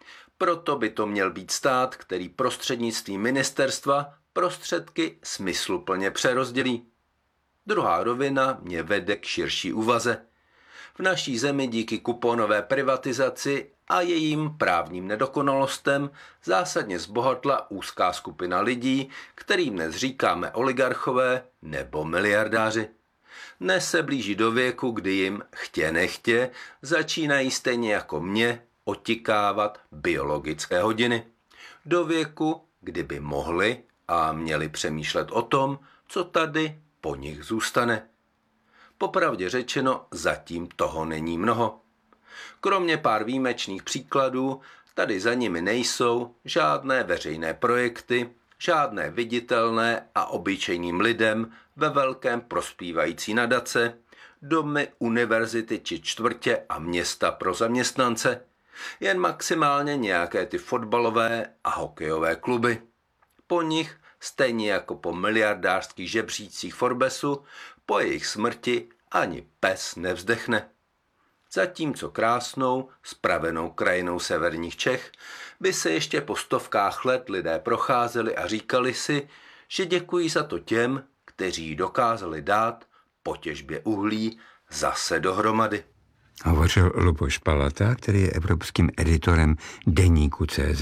Proto by to měl být stát, který prostřednictvím ministerstva prostředky smysluplně přerozdělí. Druhá rovina mě vede k širší úvaze. V naší zemi díky kuponové privatizaci a jejím právním nedokonalostem zásadně zbohatla úzká skupina lidí, kterým dnes říkáme oligarchové nebo miliardáři. Dnes se blíží do věku, kdy jim chtě nechtě začínají stejně jako mě otikávat biologické hodiny. Do věku, kdy by mohli a měli přemýšlet o tom, co tady po nich zůstane. Popravdě řečeno, zatím toho není mnoho. Kromě pár výjimečných příkladů, tady za nimi nejsou žádné veřejné projekty, žádné viditelné a obyčejným lidem ve velkém prospívající nadace, domy, univerzity či čtvrtě a města pro zaměstnance, jen maximálně nějaké ty fotbalové a hokejové kluby. Po nich, stejně jako po miliardářských žebřících Forbesu, po jejich smrti ani pes nevzdechne. Zatímco krásnou, spravenou krajinou severních Čech by se ještě po stovkách let lidé procházeli a říkali si, že děkují za to těm, kteří dokázali dát po těžbě uhlí zase dohromady. Hovořil Luboš Palata, který je evropským editorem deníku CZ.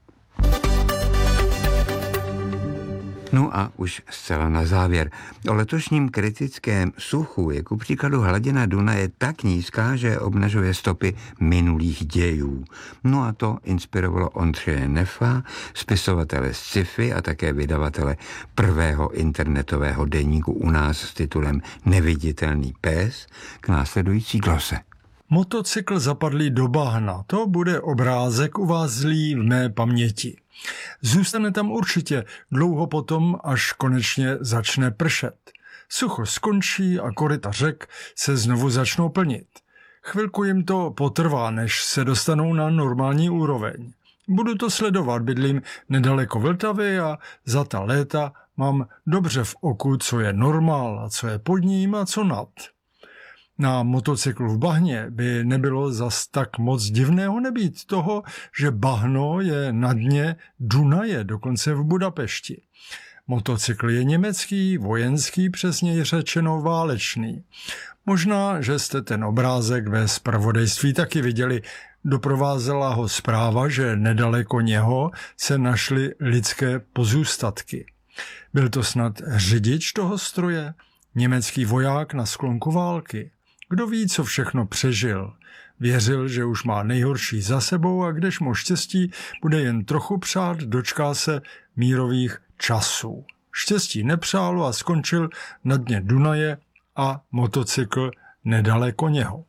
No a už zcela na závěr. O letošním kritickém suchu je ku příkladu hladina Dunaje tak nízká, že obnažuje stopy minulých dějů. No a to inspirovalo Ondřeje Neffa, spisovatele sci-fi a také vydavatele prvého internetového deníku u nás s titulem Neviditelný pes k následující glose. Motocykl zapadlý do bahna, to bude obrázek uvázlý v mé paměti. Zůstane tam určitě dlouho potom, až konečně začne pršet. Sucho skončí a koryta řek se znovu začnou plnit. Chvilku jim to potrvá, než se dostanou na normální úroveň. Budu to sledovat, bydlím nedaleko Vltavy a za ta léta mám dobře v oku, co je normál a co je pod ním a co nad. Na motocyklu v bahně by nebylo zas tak moc divného nebýt toho, že bahno je na dně Dunaje, dokonce v Budapešti. Motocykl je německý, vojenský, přesněji řečeno válečný. Možná, že jste ten obrázek ve zpravodajství taky viděli. Doprovázela ho zpráva, že nedaleko něho se našly lidské pozůstatky. Byl to snad řidič toho stroje? Německý voják na sklonku války. Kdo ví, co všechno přežil. Věřil, že už má nejhorší za sebou a když mu štěstí bude jen trochu přát, dočká se mírových časů. Štěstí nepřálo a skončil na dně Dunaje a motocykl nedaleko něho.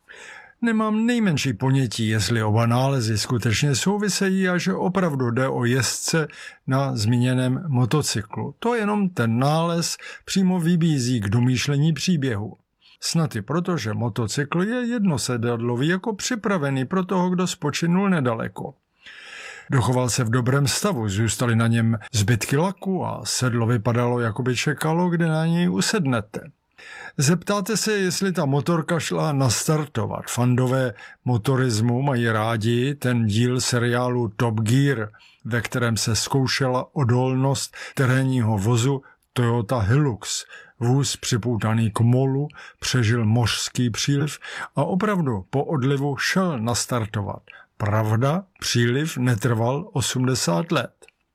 Nemám nejmenší ponětí, jestli oba nálezy skutečně souvisejí a že opravdu jde o jezdce na zmíněném motocyklu. To jenom ten nález přímo vybízí k domýšlení příběhu. Snad i proto, že motocykl je jednosedadlový, jako připravený pro toho, kdo spočinul nedaleko. Dochoval se v dobrém stavu, zůstaly na něm zbytky laku a sedlo vypadalo, jako by čekalo, kde na něj usednete. Zeptáte se, jestli ta motorka šla nastartovat. Fandové motorismu mají rádi ten díl seriálu Top Gear, ve kterém se zkoušela odolnost terénního vozu Toyota Hilux. Vůz připoutaný k molu přežil mořský příliv a opravdu po odlivu šel nastartovat. Pravda, příliv netrval 80 let.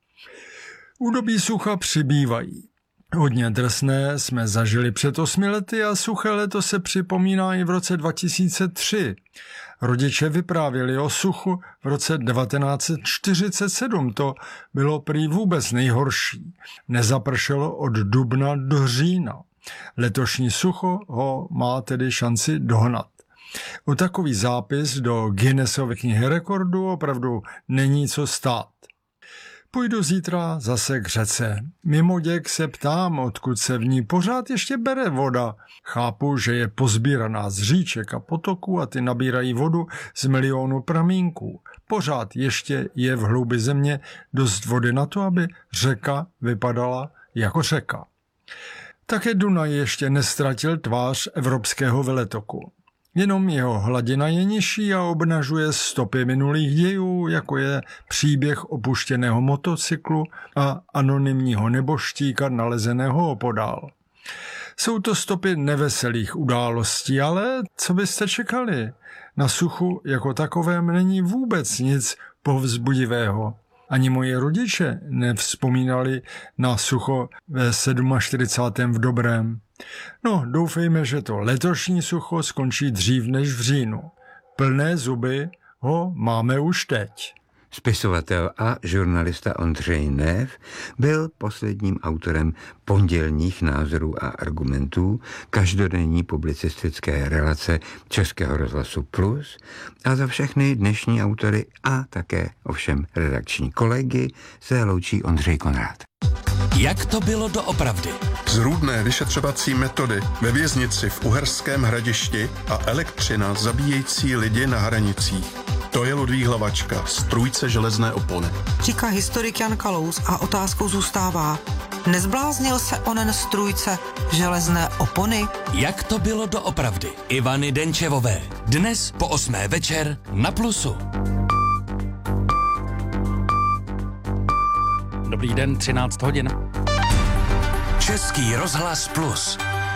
Údobí sucha přibývají. Hodně drsné jsme zažili před 8 lety a suché leto se připomíná i v roce 2003. Rodiče vyprávěli o suchu v roce 1947. To bylo prý vůbec nejhorší. Nezapršelo od dubna do října. Letošní sucho ho má tedy šanci dohnat. O takový zápis do Guinnessovy knihy rekordů opravdu není co stát. Půjdu zítra zase k řece. Mimoděk se ptám, odkud se v ní pořád ještě bere voda. Chápu, že je pozbíraná z říček a potoků a ty nabírají vodu z milionu pramínků. Pořád ještě je v hloubi země dost vody na to, aby řeka vypadala jako řeka. Také Dunaj ještě nestratil tvář evropského veletoku. Jenom jeho hladina je nižší a obnažuje stopy minulých dějů, jako je příběh opuštěného motocyklu a anonymního neboštíka nalezeného opodál. Jsou to stopy neveselých událostí, ale co byste čekali? Na suchu jako takovém není vůbec nic povzbudivého. Ani moji rodiče nevzpomínali na sucho ve 47. v dobrém. No, doufejme, že to letošní sucho skončí dřív než v říjnu. Plné zuby ho máme už teď. Spisovatel a žurnalista Ondřej Nev byl posledním autorem pondělních názorů a argumentů každodenní publicistické relace Českého rozhlasu Plus a za všechny dnešní autory a také ovšem redakční kolegy se loučí Ondřej Konrád. Jak to bylo doopravdy? Zrůdné vyšetřovací metody ve věznici v Uherském Hradišti a elektřina zabíjející lidi na hranicích. To je Ludvík Hlavačka, strůjce železné opony. Říká historik Jan Kalous a otázkou zůstává, nezbláznil se onen strůjce železné opony? Jak to bylo doopravdy? Ivany Denčevové. Dnes po 8. večer na Plusu. Dobrý den, 13 hodin. Český rozhlas Plus.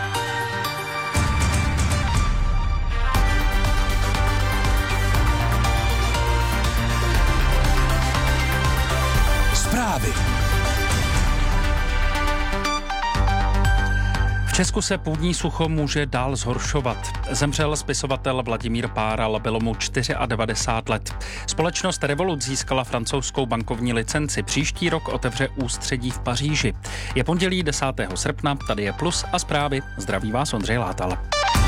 Zprávy. V Česku se půdní sucho může dál zhoršovat. Zemřel spisovatel Vladimír Páral, bylo mu 94 let. Společnost Revolut získala francouzskou bankovní licenci. Příští rok otevře ústředí v Paříži. Je pondělí 10. srpna, tady je Plus a zprávy. Zdraví vás Ondřej Látal.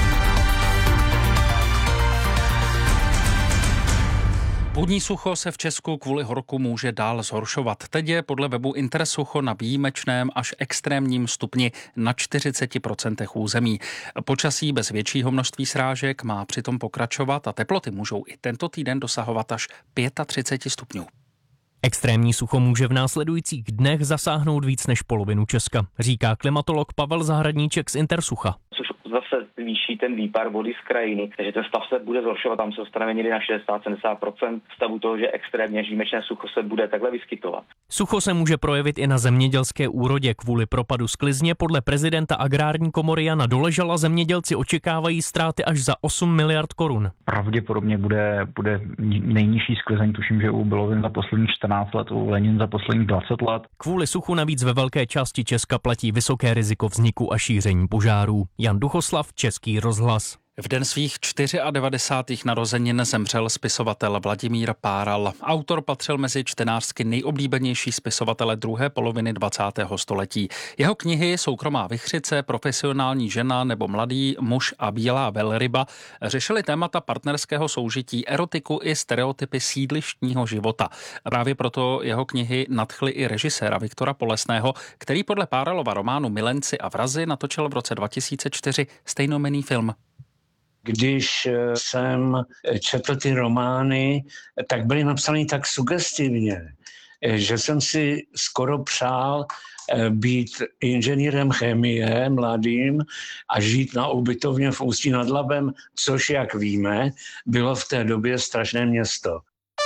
Půdní sucho se v Česku kvůli horku může dál zhoršovat. Teď je podle webu Intersucho na výjimečném až extrémním stupni na 40% území. Počasí bez většího množství srážek má přitom pokračovat a teploty můžou i tento týden dosahovat až 35 stupňů. Extrémní sucho může v následujících dnech zasáhnout víc než polovinu Česka, říká klimatolog Pavel Zahradníček z Intersucha. Což zase zvýší ten výpar vody z krajiny, takže ten stav se bude zhoršovat, tam se dostaneme někdy na 60-70% stavu toho, že extrémně výjimečné sucho se bude takhle vyskytovat. Sucho se může projevit i na zemědělské úrodě. Kvůli propadu sklizně podle prezidenta Agrární komory Jana Doležala zemědělci očekávají ztráty až za 8 miliard korun. Pravděpodobně bude nejnižší sklizeň, tuším, že u Bylovin za posledních 14 let, u Lenin za posledních 20 let. Kvůli suchu navíc ve velké části Česka platí vysoké riziko vzniku a šíření požárů. Jan Duchoslav, Český rozhlas. V den svých 94. narozenin zemřel spisovatel Vladimír Páral. Autor patřil mezi čtenářsky nejoblíbenější spisovatele druhé poloviny 20. století. Jeho knihy Soukromá vichřice, Profesionální žena nebo Mladý muž a bílá velryba řešily témata partnerského soužití, erotiku i stereotypy sídlištního života. Právě proto jeho knihy nadchly i režiséra Viktora Polesného, který podle Páralova románu Milenci a vrazi natočil v roce 2004 stejnojmenný film. Když jsem četl ty romány, tak byly napsané tak sugestivně, že jsem si skoro přál být inženýrem chemie mladým a žít na ubytovně v Ústí nad Labem, což, jak víme, bylo v té době strašné město.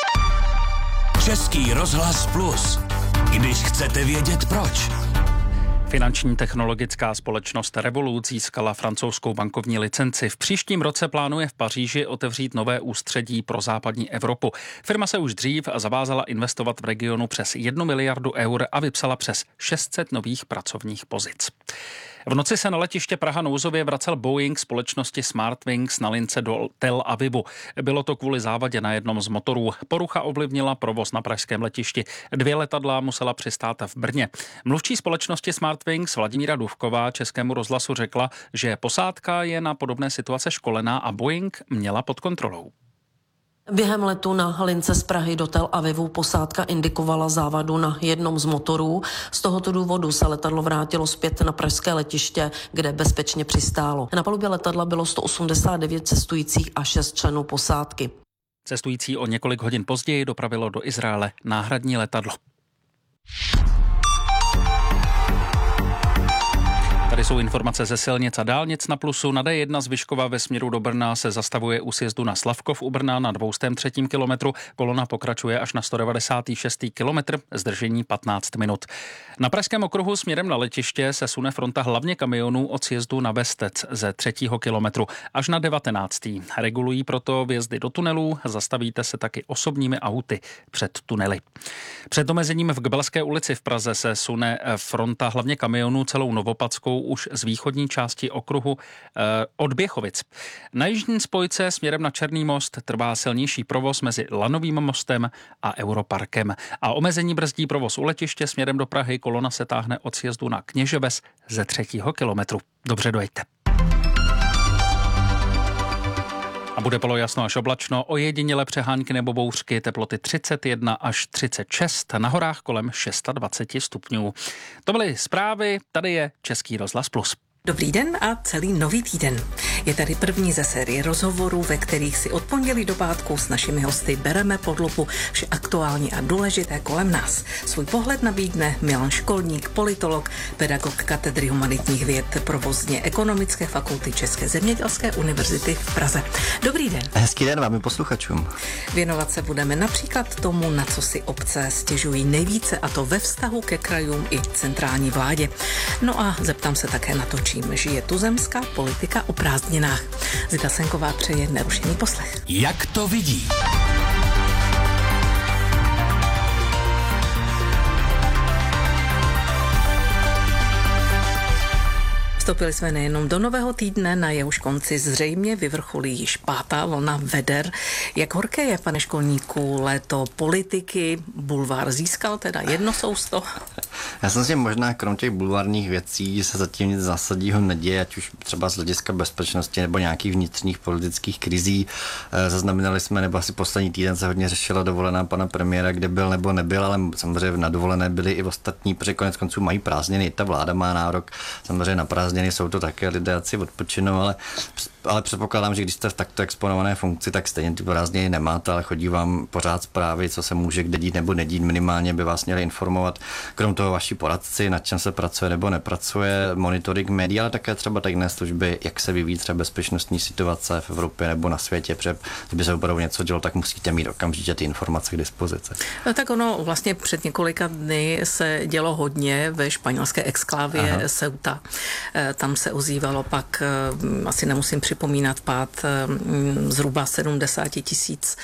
Český rozhlas Plus. Když chcete vědět proč. Finanční technologická společnost Revolut získala francouzskou bankovní licenci. V příštím roce plánuje v Paříži otevřít nové ústředí pro západní Evropu. Firma se už dřív zavázala investovat v regionu přes 1 miliardu eur a vypsala přes 600 nových pracovních pozic. V noci se na letiště Praha nouzově vracel Boeing společnosti Smartwings na lince do Tel Avivu. Bylo to kvůli závadě na jednom z motorů. Porucha ovlivnila provoz na pražském letišti. 2 letadla musela přistát v Brně. Mluvčí společnosti Smartwings Vladimíra Duvková Českému rozhlasu řekla, že posádka je na podobné situace školená a Boeing měla pod kontrolou. Během letu na lince z Prahy do Tel Avivu posádka indikovala závadu na jednom z motorů. Z tohoto důvodu se letadlo vrátilo zpět na pražské letiště, kde bezpečně přistálo. Na palubě letadla bylo 189 cestujících a 6 členů posádky. Cestující o několik hodin později dopravilo do Izraele náhradní letadlo. Tady tady jsou informace ze silnic a dálnic na Plusu. Na D1 z Vyškova ve směru do Brna se zastavuje u sjezdu na Slavkov u Brna na 203. kilometru. Kolona pokračuje až na 196. kilometr, zdržení 15 minut. Na Pražském okruhu směrem na letiště se sune fronta hlavně kamionů od sjezdu na Bestec ze 3. kilometru až na 19. Regulují proto vjezdy do tunelů, zastavíte se taky osobními auty před tunely. Před omezením v Gbelské ulici v Praze se sune fronta hlavně kamionů celou Novopadskou už z východní části okruhu od Běchovic. Na jižní spojce směrem na Černý most trvá silnější provoz mezi Lanovým mostem a Europarkem. A omezení brzdí provoz u letiště směrem do Prahy, kolona se táhne od sjezdu na Kněževes ze 3. kilometru. Dobře dojďte. A bude polojasno až oblačno, ojediněle přehánky nebo bouřky, teploty 31 až 36, na horách kolem 26 stupňů. To byly zprávy, tady je Český rozhlas Plus. Dobrý den a celý nový týden. Je tady první ze série rozhovorů, ve kterých si od pondělí do pátku s našimi hosty bereme pod lupu vše aktuální a důležité kolem nás. Svůj pohled nabídne Milan Školník, politolog, pedagog katedry humanitních věd provozně ekonomické fakulty České zemědělské univerzity v Praze. Dobrý den. Hezký den vám i posluchačům. Věnovat se budeme například tomu, na co si obce stěžují nejvíce, a to ve vztahu ke krajům i centrální vládě. No a zeptám se také na to, čím žije tuzemská politika o prázdninách. Zita Senková přeje nerušený poslech. Jak to vidí? Vstoupili jsme nejenom do nového týdne, na jehož konci zřejmě vyvrcholí již 5. vlna veder. Jak horké je, pane Školníku, léto politiky? Bulvár získal teda jedno sousto? Já jsem si možná krom těch bulvárních věcí se zatím nic zásadního neděje, ať už třeba z hlediska bezpečnosti nebo nějakých vnitřních politických krizí. Zaznamenali jsme, nebo asi poslední týden se hodně řešila dovolená pana premiéra, kde byl nebo nebyl, ale samozřejmě na dovolené byli i ostatní, protože konec konců mají prázdniny, ta vláda má nárok samozřejmě na prázdniny, jsou to také lidé, ať si odpočinou, ale předpokládám, že když jste v takto exponované funkci, tak stejně ty prázdniny nemáte, ale chodí vám pořád zprávy, co se může kde dít nebo nedít, minimálně by vás měli informovat. Krom toho vaši poradci, na čem se pracuje nebo nepracuje, monitoring médií, ale také třeba tajné služby, jak se vyvíjí třeba bezpečnostní situace v Evropě nebo na světě, protože kdyby se opravdu něco dělo, tak musíte mít okamžitě ty informace k dispozici. No, tak ono vlastně před několika dny se dělo hodně ve španělské exklávě Ceuta. Tam se ozývalo pak, asi nemusím připomínat, pád zhruba 70 000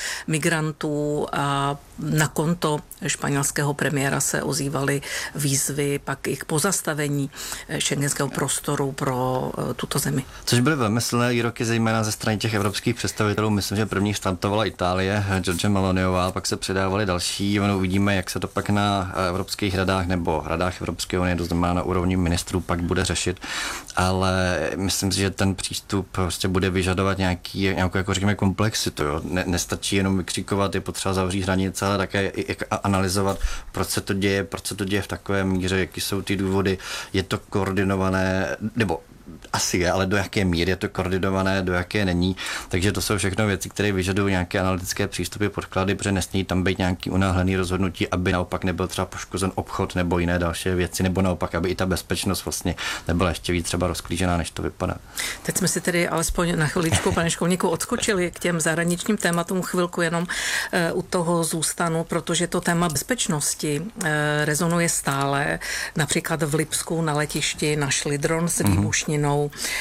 migrantů a na konto španělského premiéra se ozývaly výzvy pak i k pozastavení schengenského prostoru pro tuto zemi. Což byly velmi silné výroky, zejména ze strany těch evropských představitelů. Myslím, že první startovala Itálie, Giorgia Meloniová, pak se přidávaly další. Uvidíme, jak se to pak na evropských radách nebo radách Evropské unie, to znamená na úrovni ministrů, pak bude řešit. Ale myslím si, že ten přístup prostě bude vyžadovat nějakou jako řekněme komplexitu. Jo. Nestačí jenom vykřikovat, je potřeba zavřít hranice, ale také analyzovat, proč se to děje v takové míře, jaký jsou ty důvody, je to koordinované, nebo asi je, ale do jaké míry je to koordinované, do jaké není. Takže to jsou všechno věci, které vyžadují nějaké analytické přístupy, podklady, protože nesmí tam být nějaký unáhlený rozhodnutí, aby naopak nebyl třeba poškozen obchod nebo jiné další věci, nebo naopak, aby i ta bezpečnost vlastně nebyla ještě víc třeba rozklížená, než to vypadá. Teď jsme si tedy alespoň na chviličku, pane Školníku, odskočili k těm zahraničním tématům, chvilku jenom u toho zůstanu, protože to téma bezpečnosti rezonuje stále. Například v Lipsku na letišti našli dron s výbušninou.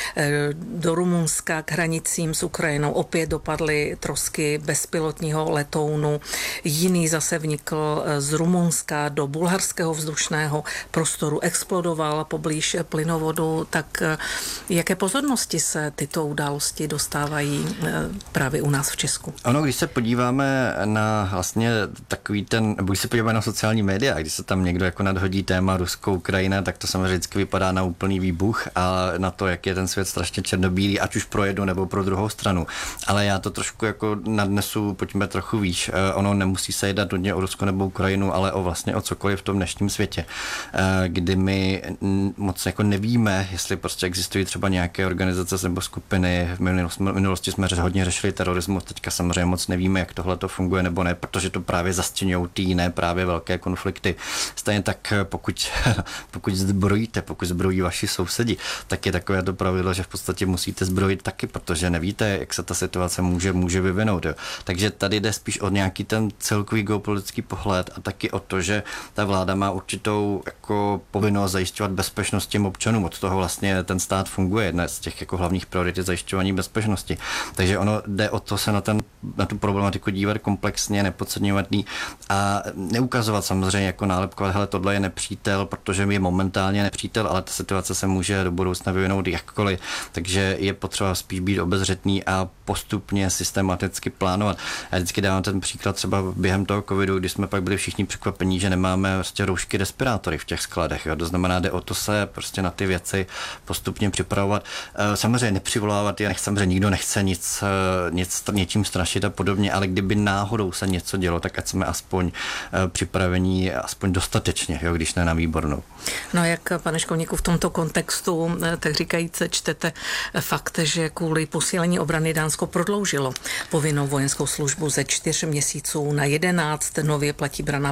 Do Rumunska k hranicím s Ukrajinou opět dopadly trosky bezpilotního letounu. Jiný zase vnikl z Rumunska do bulharského vzdušného prostoru, explodoval poblíž plynovodu. Tak jaké pozornosti se tyto události dostávají právě u nás v Česku? Ono, když se podíváme na vlastně takový nebo když se podíváme na sociální média, když se tam někdo jako nadhodí téma Rusko, Ukrajina, tak to samozřejmě vždycky vypadá na úplný výbuch a na to, to, jak je ten svět strašně černobílý, ať už pro jednu nebo pro druhou stranu. Ale já to trošku jako nadnesu, pojďme trochu výš. Ono nemusí se jednat nutně o Rusko nebo Ukrajinu, ale o cokoliv v tom dnešním světě, kdy my moc jako nevíme, jestli prostě existují třeba nějaké organizace nebo skupiny. V minulosti jsme hodně řešili terorismus, teďka samozřejmě moc nevíme, jak tohle to funguje nebo ne, protože to právě zastěňují ty jiné právě velké konflikty. Stejně tak, pokud zbrojí vaši sousedi, tak je takové to pravidlo, že v podstatě musíte zbrojit taky, protože nevíte, jak se ta situace může vyvinout. Jo. Takže tady jde spíš o nějaký ten celkový geopolitický pohled a taky o to, že ta vláda má určitou jako povinnost zajišťovat bezpečnost těm občanům. Od toho vlastně ten stát funguje. Jedna z těch jako hlavních priorit je zajišťování bezpečnosti. Takže ono jde o to se na tu problematiku dívat komplexně, nepodceňovat a neukazovat samozřejmě jako nálepkovat, hele, tohle je nepřítel, protože je momentálně nepřítel, ale ta situace se může do budoucna vyvinout jakkoliv. Takže je potřeba spíš být obezřetný a postupně systematicky plánovat. Já vždycky dávám ten příklad třeba během toho covidu, kdy jsme pak byli všichni překvapení, že nemáme prostě roušky, respirátory v těch skladech. Jo. To znamená, jde o to se prostě na ty věci postupně připravovat. Samozřejmě nepřivolávat je, samozřejmě nikdo nechce něčím strašit a podobně, ale kdyby náhodou se něco dělo, tak ať jsme aspoň připravení, aspoň dostatečně, jo, když ne na výbornou. No jak, pane školníku, v tomto kontextu, tak říkajíc, čtete fakt, že kvůli posílení obrany Dánsko prodloužilo povinnou vojenskou službu ze 4 měsíců na 11, nově platí branná